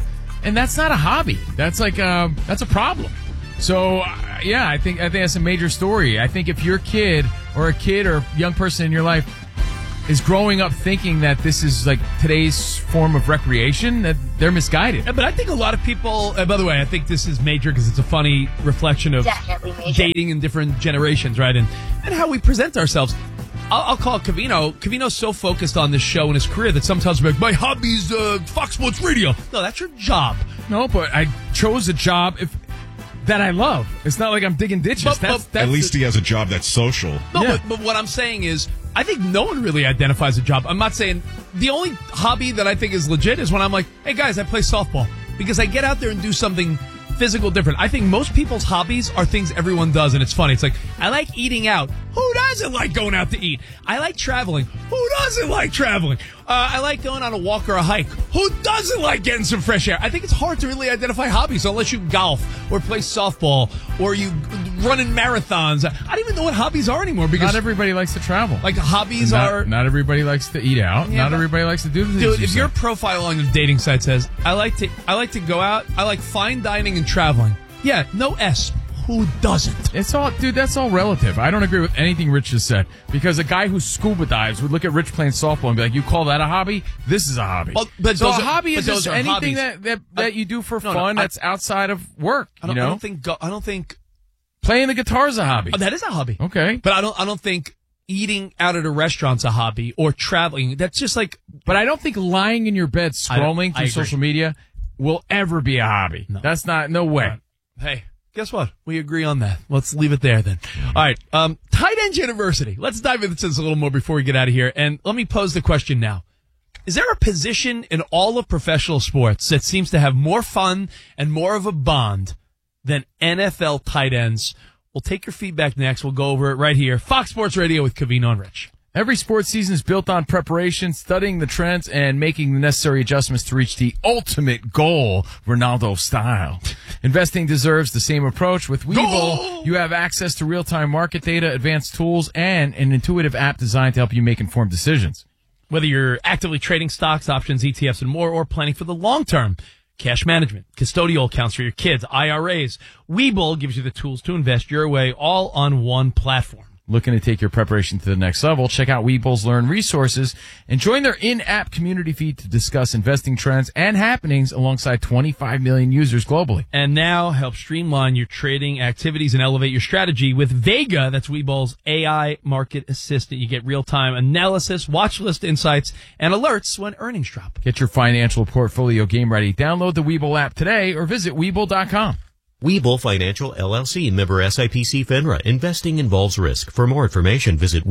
Speaker 1: And that's not a hobby. That's like that's a problem. So yeah, I think that's a major story. I think if your kid or young person in your life is growing up thinking that this is like today's form of recreation, that they're misguided.
Speaker 6: Yeah, but I think a lot of people, by the way, I think this is major because it's a funny reflection of dating in different generations, right? And how we present ourselves. I'll call Covino. Covino's so focused on this show and his career that sometimes he'll be like, my hobby's Fox Sports Radio. No, that's your job.
Speaker 1: No, but I chose a job that I love. It's not like I'm digging ditches. That's
Speaker 24: at least he has a job that's social.
Speaker 6: No, yeah. but what I'm saying is, I think no one really identifies a job. I'm not saying the only hobby that I think is legit is when I'm like, hey guys, I play softball because I get out there and do something physical different. I think most people's hobbies are things everyone does, and it's funny. It's like, I like eating out. Who doesn't like going out to eat? I like traveling. Who doesn't like traveling? I like going on a walk or a hike. Who doesn't like getting some fresh air? I think it's hard to really identify hobbies unless you golf or play softball or you run in marathons. I don't even know what hobbies are anymore because
Speaker 1: not everybody likes to travel.
Speaker 6: Like hobbies are
Speaker 1: not everybody likes to eat out. Yeah, not everybody likes to do the things.
Speaker 6: Dude, if your profile on the dating site says I like to go out, I like fine dining and traveling. Yeah, no S. Who doesn't?
Speaker 1: It's all, dude, that's all relative. I don't agree with anything Rich just said because a guy who scuba dives would look at Rich playing softball and be like, you call that a hobby? This is a hobby.
Speaker 6: Well, but
Speaker 1: so a hobby is just anything that you do for fun that's outside of work. I don't
Speaker 6: think
Speaker 1: playing the guitar is a hobby.
Speaker 6: Oh, that is a hobby.
Speaker 1: Okay.
Speaker 6: But I don't think eating out at a restaurant's a hobby or traveling. That's just like,
Speaker 1: but I don't think lying in your bed scrolling through social media will ever be a hobby. No. That's no way.
Speaker 6: Right. Hey. Guess what? We agree on that. Let's leave it there then. All right. Tight End University. Let's dive into this a little more before we get out of here. And let me pose the question now. Is there a position in all of professional sports that seems to have more fun and more of a bond than NFL tight ends? We'll take your feedback next. We'll go over it right here. Fox Sports Radio with Covino and Rich.
Speaker 1: Every sports season is built on preparation, studying the trends, and making the necessary adjustments to reach the ultimate goal, Ronaldo style. Investing deserves the same approach. With Webull, you have access to real-time market data, advanced tools, and an intuitive app designed to help you make informed decisions.
Speaker 6: Whether you're actively trading stocks, options, ETFs, and more, or planning for the long term, cash management, custodial accounts for your kids, IRAs, Webull gives you the tools to invest your way all on one platform.
Speaker 1: Looking to take your preparation to the next level? Check out Webull's Learn resources and join their in-app community feed to discuss investing trends and happenings alongside 25 million users globally.
Speaker 6: And now help streamline your trading activities and elevate your strategy with Vega. That's Webull's AI market assistant. You get real-time analysis, watch list insights, and alerts when earnings drop.
Speaker 1: Get your financial portfolio game ready. Download the Webull app today or visit Webull.com.
Speaker 9: Webull Financial LLC, member SIPC FINRA. Investing involves risk. For more information, visit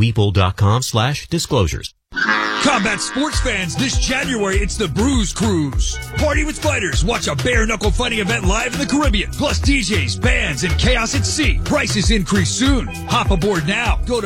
Speaker 9: Webull.com/disclosures.
Speaker 11: Combat sports fans, this January, it's the Bruise Cruise. Party with fighters. Watch a bare-knuckle fighting event live in the Caribbean. Plus DJs, bands, and chaos at sea. Prices increase soon. Hop aboard now. Go to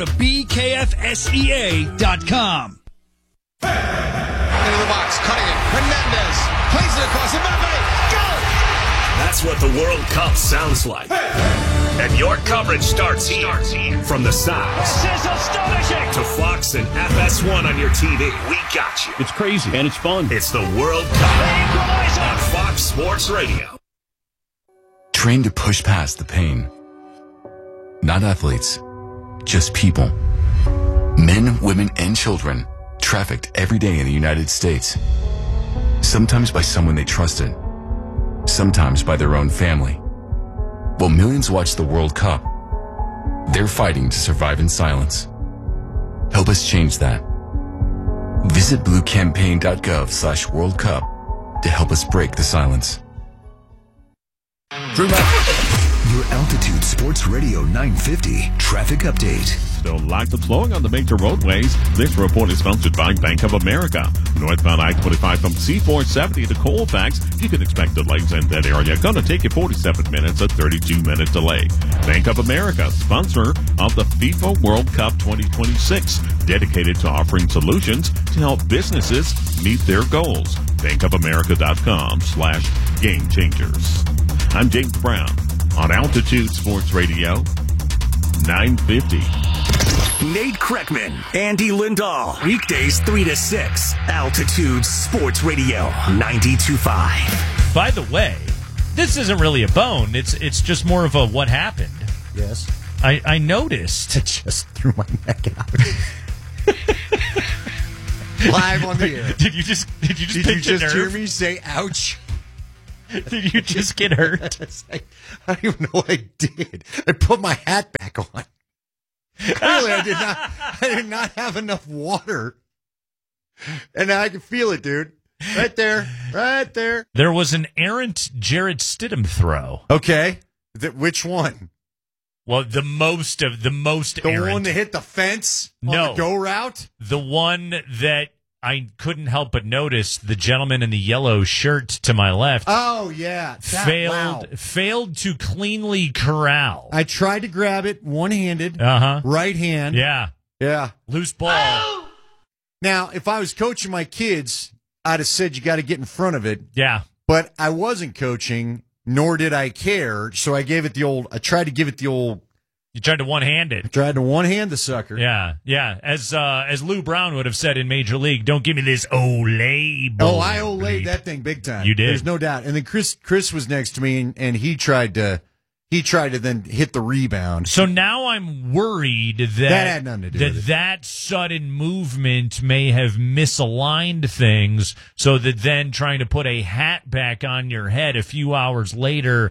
Speaker 11: BKFSEA.com.
Speaker 12: Into the box, cutting it. Hernandez plays it across the Mbappe.
Speaker 4: That's what the World Cup sounds like. And your coverage starts here. From the South.
Speaker 12: This is astonishing.
Speaker 4: To Fox and FS1 on your TV. We got you.
Speaker 14: It's crazy and it's fun.
Speaker 4: It's the World Cup on Fox Sports Radio.
Speaker 16: Train to push past the pain. Not athletes, just people. Men, women, and children trafficked every day in the United States. Sometimes by someone they trusted. Sometimes by their own family. While millions watch the World Cup, they're fighting to survive in silence. Help us change that. Visit bluecampaign.gov/World Cup to help us break the silence.
Speaker 22: Your Altitude Sports Radio 950 traffic update.
Speaker 17: Still locked and flowing on the major roadways. This report is sponsored by Bank of America. Northbound I-25 from C-470 to Colfax. You can expect delays in that area. Going to take you 47 minutes, a 32-minute delay. Bank of America, sponsor of the FIFA World Cup 2026. Dedicated to offering solutions to help businesses meet their goals. bankofamerica.com/game changers. I'm James Brown on Altitude Sports Radio 950.
Speaker 13: Nate Kreckman, Andy Lindahl, weekdays 3 to 6. Altitude Sports Radio 92.5.
Speaker 10: By the way, this isn't really a bone. It's just more of a what happened.
Speaker 3: Yes.
Speaker 10: I noticed.
Speaker 3: I just threw my neck out. Live on the air.
Speaker 10: Did you just
Speaker 3: hear me say ouch?
Speaker 10: Did you just get hurt?
Speaker 3: I don't even know what I did. I put my hat back on. Clearly, I did not have enough water. And I can feel it, dude. Right there.
Speaker 10: There was an errant Jarrett Stidham throw.
Speaker 3: Okay. Which one?
Speaker 10: Well, the most errant.
Speaker 3: The one that hit the fence on the go route?
Speaker 10: The one that I couldn't help but notice, the gentleman in the yellow shirt to my left.
Speaker 3: Oh, yeah.
Speaker 10: Failed to cleanly corral.
Speaker 3: I tried to grab it one-handed. Right hand.
Speaker 10: Yeah. Loose ball.
Speaker 3: Now, if I was coaching my kids, I'd have said you got to get in front of it.
Speaker 10: Yeah.
Speaker 3: But I wasn't coaching, nor did I care, so I tried to give it the old...
Speaker 10: You tried to one-hand it.
Speaker 3: I tried to one-hand the sucker.
Speaker 10: Yeah. As Lou Brown would have said in Major League, don't give me this Olay ball.
Speaker 3: Oh, I Olayed that thing big time.
Speaker 10: You did.
Speaker 3: There's no doubt. And then Chris was next to me, and he tried to then hit the rebound.
Speaker 10: So now I'm worried that
Speaker 3: had nothing to do with it.
Speaker 10: That sudden movement may have misaligned things, so that then trying to put a hat back on your head a few hours later,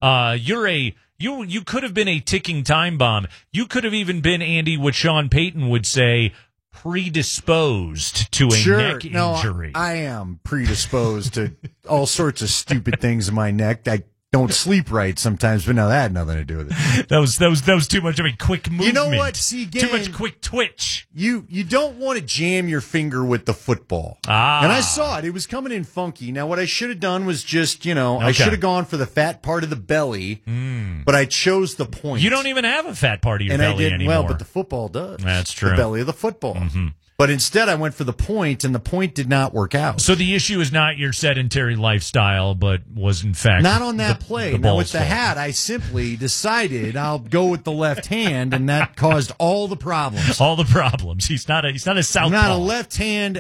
Speaker 10: You could have been a ticking time bomb. You could have even been, Andy, what Sean Payton would say, predisposed to a neck injury.
Speaker 3: I am predisposed to all sorts of stupid things in my neck. I don't sleep right sometimes, but no, that had nothing to do with it.
Speaker 10: That was too much of a quick movement.
Speaker 3: You know what? See, again,
Speaker 10: too much quick twitch.
Speaker 3: You don't want to jam your finger with the football. And I saw it. It was coming in funky. Now, what I should have done was just, I should have gone for the fat part of the belly, but I chose the point.
Speaker 10: You don't even have a fat part of your belly anymore.
Speaker 3: Well, but the football does.
Speaker 10: That's true.
Speaker 3: The belly of the football. Mm-hmm. But instead, I went for the point, and the point did not work out.
Speaker 10: So the issue is not your sedentary lifestyle, but was, in fact,
Speaker 3: not on that play. Now, with the
Speaker 10: fault.
Speaker 3: hat, I simply decided I'll go with the left hand, and that caused all the problems.
Speaker 10: All the problems. He's not a southpaw.
Speaker 3: I'm not a left hand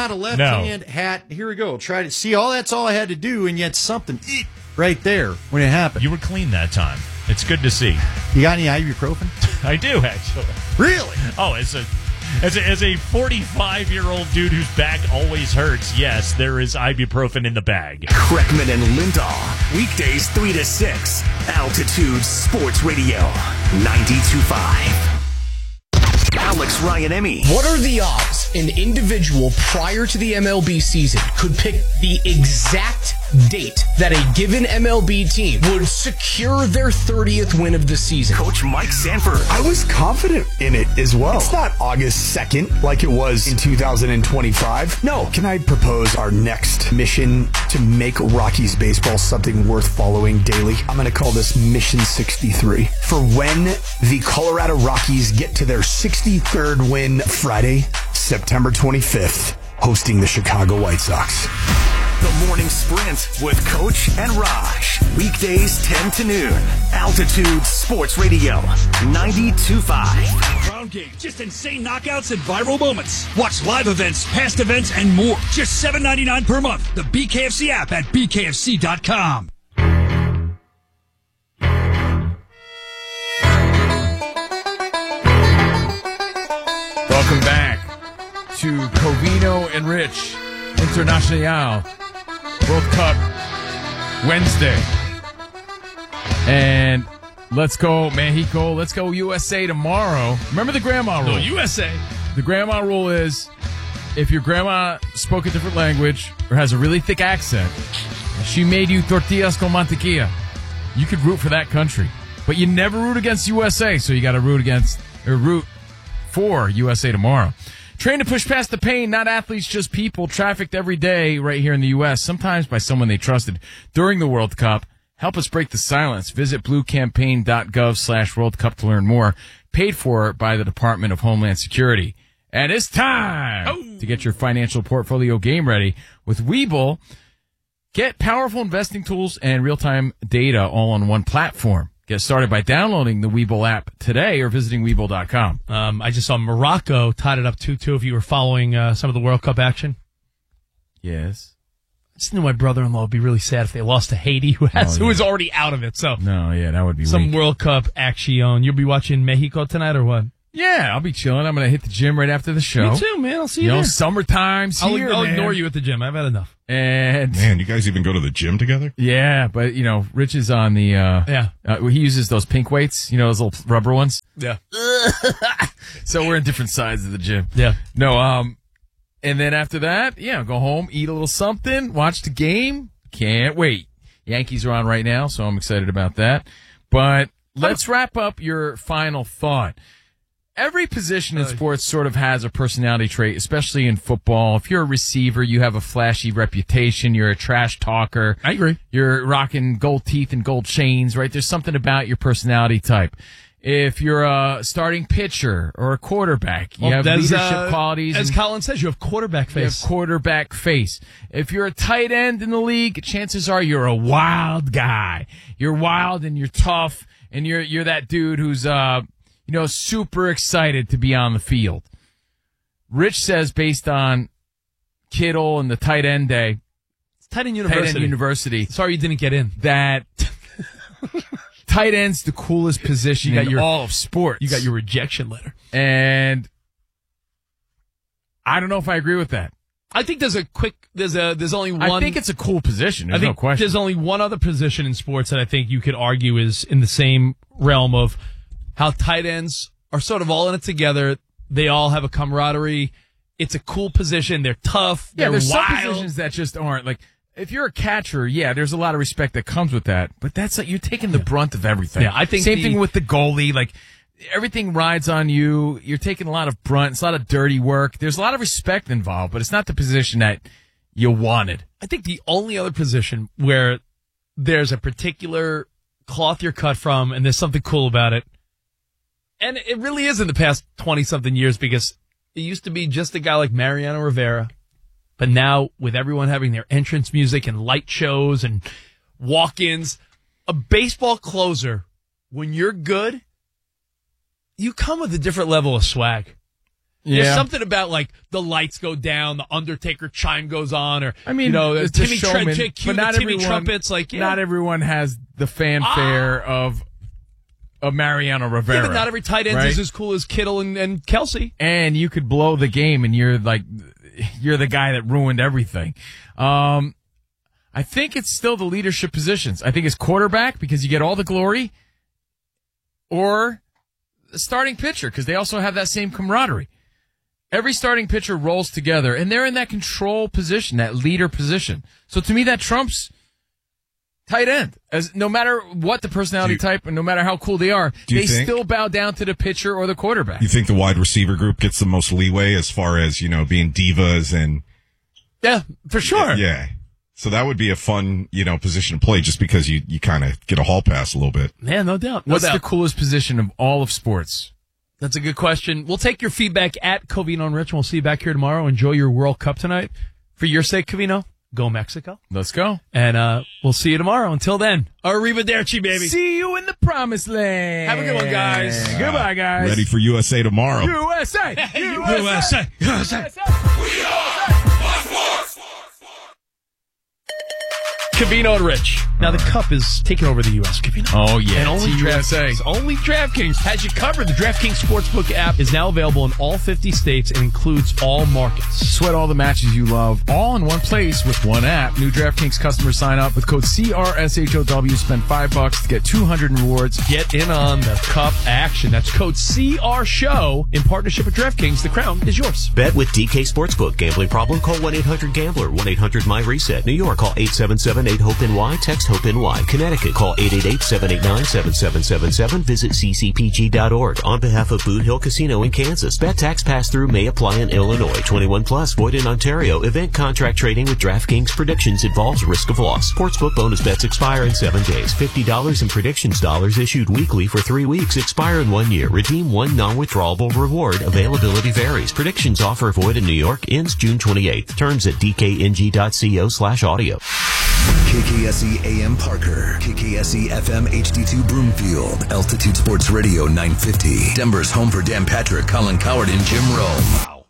Speaker 3: hat. Here we go. Try to see. That's all I had to do, and yet something right there when it happened.
Speaker 10: You were clean that time. It's good to see.
Speaker 3: You got any ibuprofen?
Speaker 10: I do, actually.
Speaker 3: Really?
Speaker 10: Oh, as a 45-year-old dude whose back always hurts, yes, there is ibuprofen in the bag.
Speaker 13: Kreckman and Lindahl, weekdays 3 to 6, Altitude Sports Radio, 92.5. Alex Ryan-Emmy.
Speaker 14: What are the odds an individual prior to the MLB season could pick the exact date that a given MLB team would secure their 30th win of the season?
Speaker 13: Coach Mike Sanford.
Speaker 15: I was confident in it as well. It's not August 2nd like it was in 2025. No. Can I propose our next mission to make Rockies baseball something worth following daily? I'm going to call this Mission 63. For when the Colorado Rockies get to their 63rd win Friday, September 25th, hosting the Chicago White Sox.
Speaker 13: The Morning Sprint with Coach and Raj. Weekdays 10 to noon. Altitude Sports Radio, 92.5.
Speaker 11: Round game. Just insane knockouts and viral moments. Watch live events, past events, and more. Just $7.99 per month. The BKFC app at BKFC.com.
Speaker 1: Welcome back to Covino and Rich International World Cup Wednesday. And let's go Mexico. Let's go USA tomorrow. Remember the grandma rule?
Speaker 6: No, USA.
Speaker 1: The grandma rule is if your grandma spoke a different language or has a really thick accent, she made you tortillas con mantequilla, you could root for that country. But you never root against USA, so you got to root for USA tomorrow. Trained to push past the pain, not athletes, just people, trafficked every day right here in the U.S., sometimes by someone they trusted during the World Cup. Help us break the silence. Visit bluecampaign.gov/World Cup to learn more. Paid for by the Department of Homeland Security. And it's time to get your financial portfolio game ready with Webull. Get powerful investing tools and real-time data all on one platform. Get started by downloading the Webull app today or visiting Webull.com.
Speaker 6: I just saw Morocco tied it up 2-2 if you were following some of the World Cup action.
Speaker 1: Yes.
Speaker 6: Just knew my brother-in-law would be really sad if they lost to Haiti, who is already out of it. So
Speaker 1: No, yeah, that would be
Speaker 6: some
Speaker 1: weak.
Speaker 6: World Cup action. You'll be watching Mexico tonight or what?
Speaker 1: Yeah, I'll be chilling. I'm going to hit the gym right after the show.
Speaker 6: Me too, man. I'll see you there.
Speaker 1: Summertime's here,
Speaker 6: I'll
Speaker 1: man.
Speaker 6: ignore you at the gym. I've had enough.
Speaker 1: And
Speaker 24: Man, you guys even go to the gym together?
Speaker 1: yeah, but Rich is on the he uses those pink weights, those little rubber ones.
Speaker 6: Yeah.
Speaker 1: So we're in different sides of the gym.
Speaker 6: Yeah.
Speaker 1: No, and then after that, go home, eat a little something, watch the game. Can't wait. Yankees are on right now, so I'm excited about that. But let's wrap up your final thought. Every position in sports sort of has a personality trait, especially in football. If you're a receiver, you have a flashy reputation. You're a trash talker.
Speaker 6: I agree.
Speaker 1: You're rocking gold teeth and gold chains, right? There's something about your personality type. If you're a starting pitcher or a quarterback, you have leadership qualities.
Speaker 6: As Colin says, you have quarterback face.
Speaker 1: You have quarterback face. If you're a tight end in the league, chances are you're a wild guy. You're wild and you're tough, and you're that dude who's super excited to be on the field. Rich says, based on Kittle and the tight end day,
Speaker 6: Tight end University. Sorry you didn't get in.
Speaker 1: That tight end's the coolest position in all of sports.
Speaker 6: You got your rejection letter.
Speaker 1: And I don't know if I agree with that.
Speaker 6: I think there's only one.
Speaker 1: I think it's a cool position. There's no question.
Speaker 6: There's only one other position in sports that I think you could argue is in the same realm of how tight ends are sort of all in it together. They all have a camaraderie. It's a cool position. They're tough.
Speaker 1: Yeah,
Speaker 6: they're
Speaker 1: there's
Speaker 6: wild.
Speaker 1: some positions that just aren't. Like, if you're a catcher, there's a lot of respect that comes with that. But that's like you're taking the brunt of everything.
Speaker 6: Yeah, I think
Speaker 1: same thing with the goalie. Like, everything rides on you. You're taking a lot of brunt. It's a lot of dirty work. There's a lot of respect involved, but it's not the position that you wanted.
Speaker 6: I think the only other position where there's a particular cloth you're cut from and there's something cool about it, and it really is in the past 20-something years, because it used to be just a guy like Mariano Rivera, but now with everyone having their entrance music and light shows and walk-ins, a baseball closer, when you're good, you come with a different level of swag.
Speaker 1: Yeah.
Speaker 6: There's something about, like, the lights go down, the Undertaker chime goes on, or,
Speaker 1: it's
Speaker 6: Timmy
Speaker 1: a showman,
Speaker 6: but not Timmy trumpets. Like,
Speaker 1: not everyone has the fanfare of Mariano Rivera.
Speaker 6: Yeah, but not every tight end is as cool as Kittle and Kelsey.
Speaker 1: And you could blow the game, and you're the guy that ruined everything. I think it's still the leadership positions. I think it's quarterback, because you get all the glory, or the starting pitcher, because they also have that same camaraderie. Every starting pitcher rolls together, and they're in that control position, that leader position. So to me, that trumps tight end. As no matter what the personality type and no matter how cool they are, they still bow down to the pitcher or the quarterback.
Speaker 24: You think the wide receiver group gets the most leeway as far as, being divas and...
Speaker 6: Yeah, for sure.
Speaker 24: Yeah. So that would be a fun, position to play, just because you kind of get a hall pass a little bit.
Speaker 6: Yeah, no doubt.
Speaker 1: What's the coolest position of all of sports?
Speaker 6: That's a good question. We'll take your feedback at Covino and Rich, and we'll see you back here tomorrow. Enjoy your World Cup tonight. For your sake, Covino, go Mexico.
Speaker 1: Let's go.
Speaker 6: And we'll see you tomorrow. Until then, arrivederci, baby.
Speaker 1: See you in the promised land.
Speaker 6: Have a good one, guys.
Speaker 1: Goodbye, guys.
Speaker 24: Ready for USA tomorrow.
Speaker 1: USA!
Speaker 6: USA! USA!
Speaker 4: We are sports!
Speaker 6: Covino and Rich. Now, the Cup is taking over the U.S., Covino.
Speaker 1: Oh, yeah.
Speaker 6: And only DraftKings has you covered. The DraftKings Sportsbook app is now available in all 50 states and includes all markets.
Speaker 1: Sweat all the matches you love, all in one place with one app. New DraftKings customers sign up with code CRSHOW. Spend $5 to get 200 in rewards.
Speaker 6: Get in on the Cup action. That's code CRSHOW in partnership with DraftKings. The crown is yours.
Speaker 9: Bet with DK Sportsbook. Gambling problem? Call 1-800-GAMBLER. 1-800-MY-RESET. New York, call 877-8-HOPE-NY. Text HOPE-NY. Connecticut, call 888-789-7777. Visit ccpg.org. On behalf of Boot Hill Casino in Kansas, bet tax pass-through may apply in Illinois. 21 plus, void in Ontario. Event contract trading with DraftKings predictions involves risk of loss. Sportsbook bonus bets expire in 7 days. $50 in predictions dollars issued weekly for 3 weeks. Expire in 1 year. Redeem one non-withdrawable reward. Availability varies. Predictions offer void in New York. Ends June 28th. Terms at dkng.co/audio.
Speaker 13: KKSE AM Parker, KKSE FM HD2 Broomfield, Altitude Sports Radio 950, Denver's home for Dan Patrick, Colin Coward, and Jim Rome.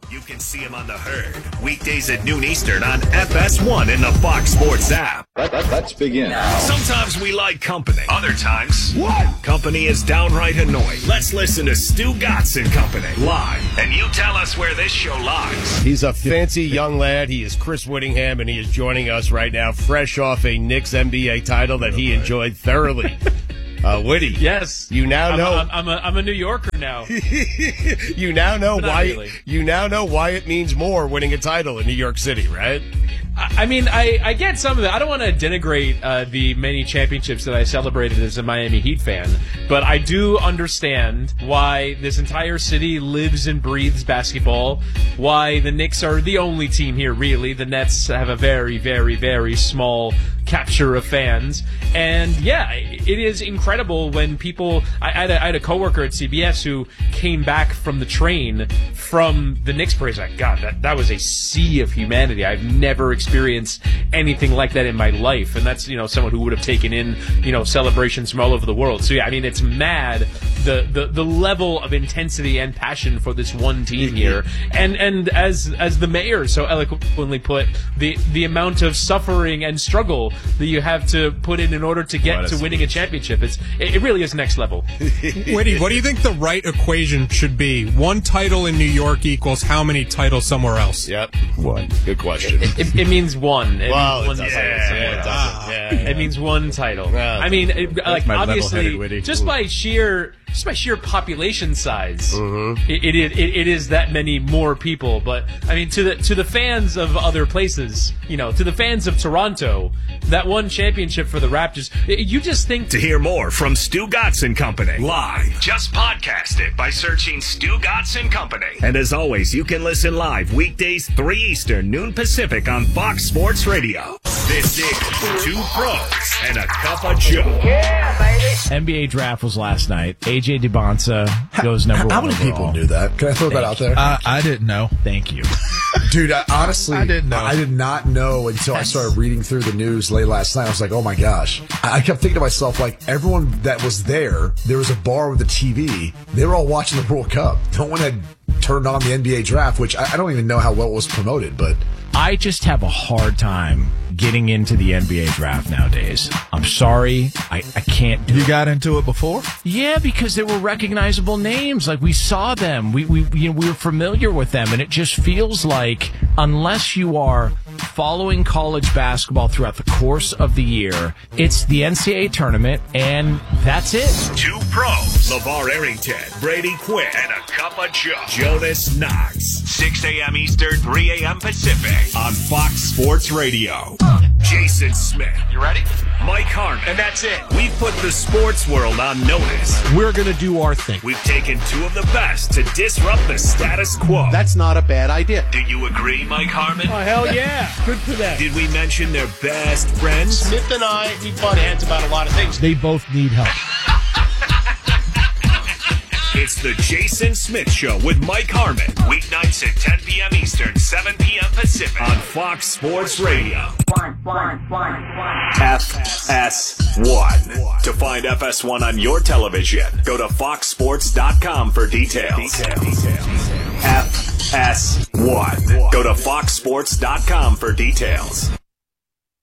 Speaker 4: You can see him on The Herd, weekdays at noon Eastern on FS1 in the Fox Sports app.
Speaker 19: Let's begin.
Speaker 4: Sometimes we like company. Other times, company is downright annoying. Let's listen to Stu Gatz and Company live, and you tell us where this show lies.
Speaker 20: He's a fancy young lad. He is Chris Whittingham, and he is joining us right now, fresh off a Knicks NBA title that he enjoyed thoroughly. Whitty,
Speaker 21: yes,
Speaker 20: you now know.
Speaker 21: I'm a New Yorker now.
Speaker 20: You now know why.
Speaker 21: Really.
Speaker 20: You now know why it means more winning a title in New York City, right?
Speaker 21: I mean, I get some of it. I don't want to denigrate the many championships that I celebrated as a Miami Heat fan, but I do understand why this entire city lives and breathes basketball, why the Knicks are the only team here, really. The Nets have a very, very, very small capture of fans. And, yeah, it is incredible when people... I had a coworker at CBS who came back from the train from the Knicks parade. Like, God, that was a sea of humanity. I've never experienced anything like that in my life. And that's, someone who would have taken in, celebrations from all over the world. So, yeah, I mean, it's mad the level of intensity and passion for this one team here. And as the mayor so eloquently put, the amount of suffering and struggle that you have to put in order to get to winning a championship. It really is next level.
Speaker 23: Whitty, what do you think the right equation should be? One title in New York equals how many titles somewhere else?
Speaker 20: Yep. One. Good question.
Speaker 21: It means one. It means one title.
Speaker 20: Well,
Speaker 21: I mean, obviously, just by sheer population size, it is that many more people. But I mean, to the fans of other places, to the fans of Toronto, that one championship for the Raptors, you just think...
Speaker 4: To hear more from Stu Gatz and Company live, just podcast it by searching Stu Gatz and Company. And as always, you can listen live weekdays 3 Eastern, noon Pacific on Fox Sports Radio. This is Two Pros and a Cup of Joe.
Speaker 25: Yeah, baby.
Speaker 1: NBA draft was last night. AJ DeBonsa goes number one.
Speaker 15: How many
Speaker 1: overall.
Speaker 15: people knew that? Can I throw that out there?
Speaker 1: I didn't know. Thank you.
Speaker 15: Dude, honestly,
Speaker 1: I didn't know.
Speaker 15: I did not know until I started reading through the news late last night. I was like, oh my gosh. I kept thinking to myself, like, everyone that was there was a bar with a TV. They were all watching the World Cup. No one had turned on the NBA draft, which I don't even know how well it was promoted, but...
Speaker 1: I just have a hard time getting into the NBA draft nowadays. I'm sorry. I can't do it. You got into it before? Yeah, because there were recognizable names. Like, we saw them. We were familiar with them, and it just feels like unless you are following college basketball throughout the course of the year, it's the NCAA tournament, and that's it.
Speaker 4: Two Pros, LeVar Arrington, Brady Quinn, and a Cup of Joe, Jonas Knox. 6 a.m. Eastern, 3 a.m. Pacific on Fox Sports Radio. Jason Smith.
Speaker 21: You ready?
Speaker 4: Mike Harmon. And that's it. We've put the sports world on notice.
Speaker 23: We're going to do our thing.
Speaker 4: We've taken two of the best to disrupt the status quo.
Speaker 23: That's not a bad idea.
Speaker 4: Do you agree, Mike Harmon?
Speaker 23: Oh, hell yeah. Good for them.
Speaker 4: Did we mention their best friends?
Speaker 23: Smith and I, we butt heads about a lot of things.
Speaker 1: They both need help.
Speaker 4: It's the Jason Smith Show with Mike Harmon. Weeknights at 10 p.m. Eastern, 7 p.m. Pacific on Fox Sports Radio. FS1. To find FS1 on your television, go to foxsports.com for details. FS1. Go to foxsports.com for details.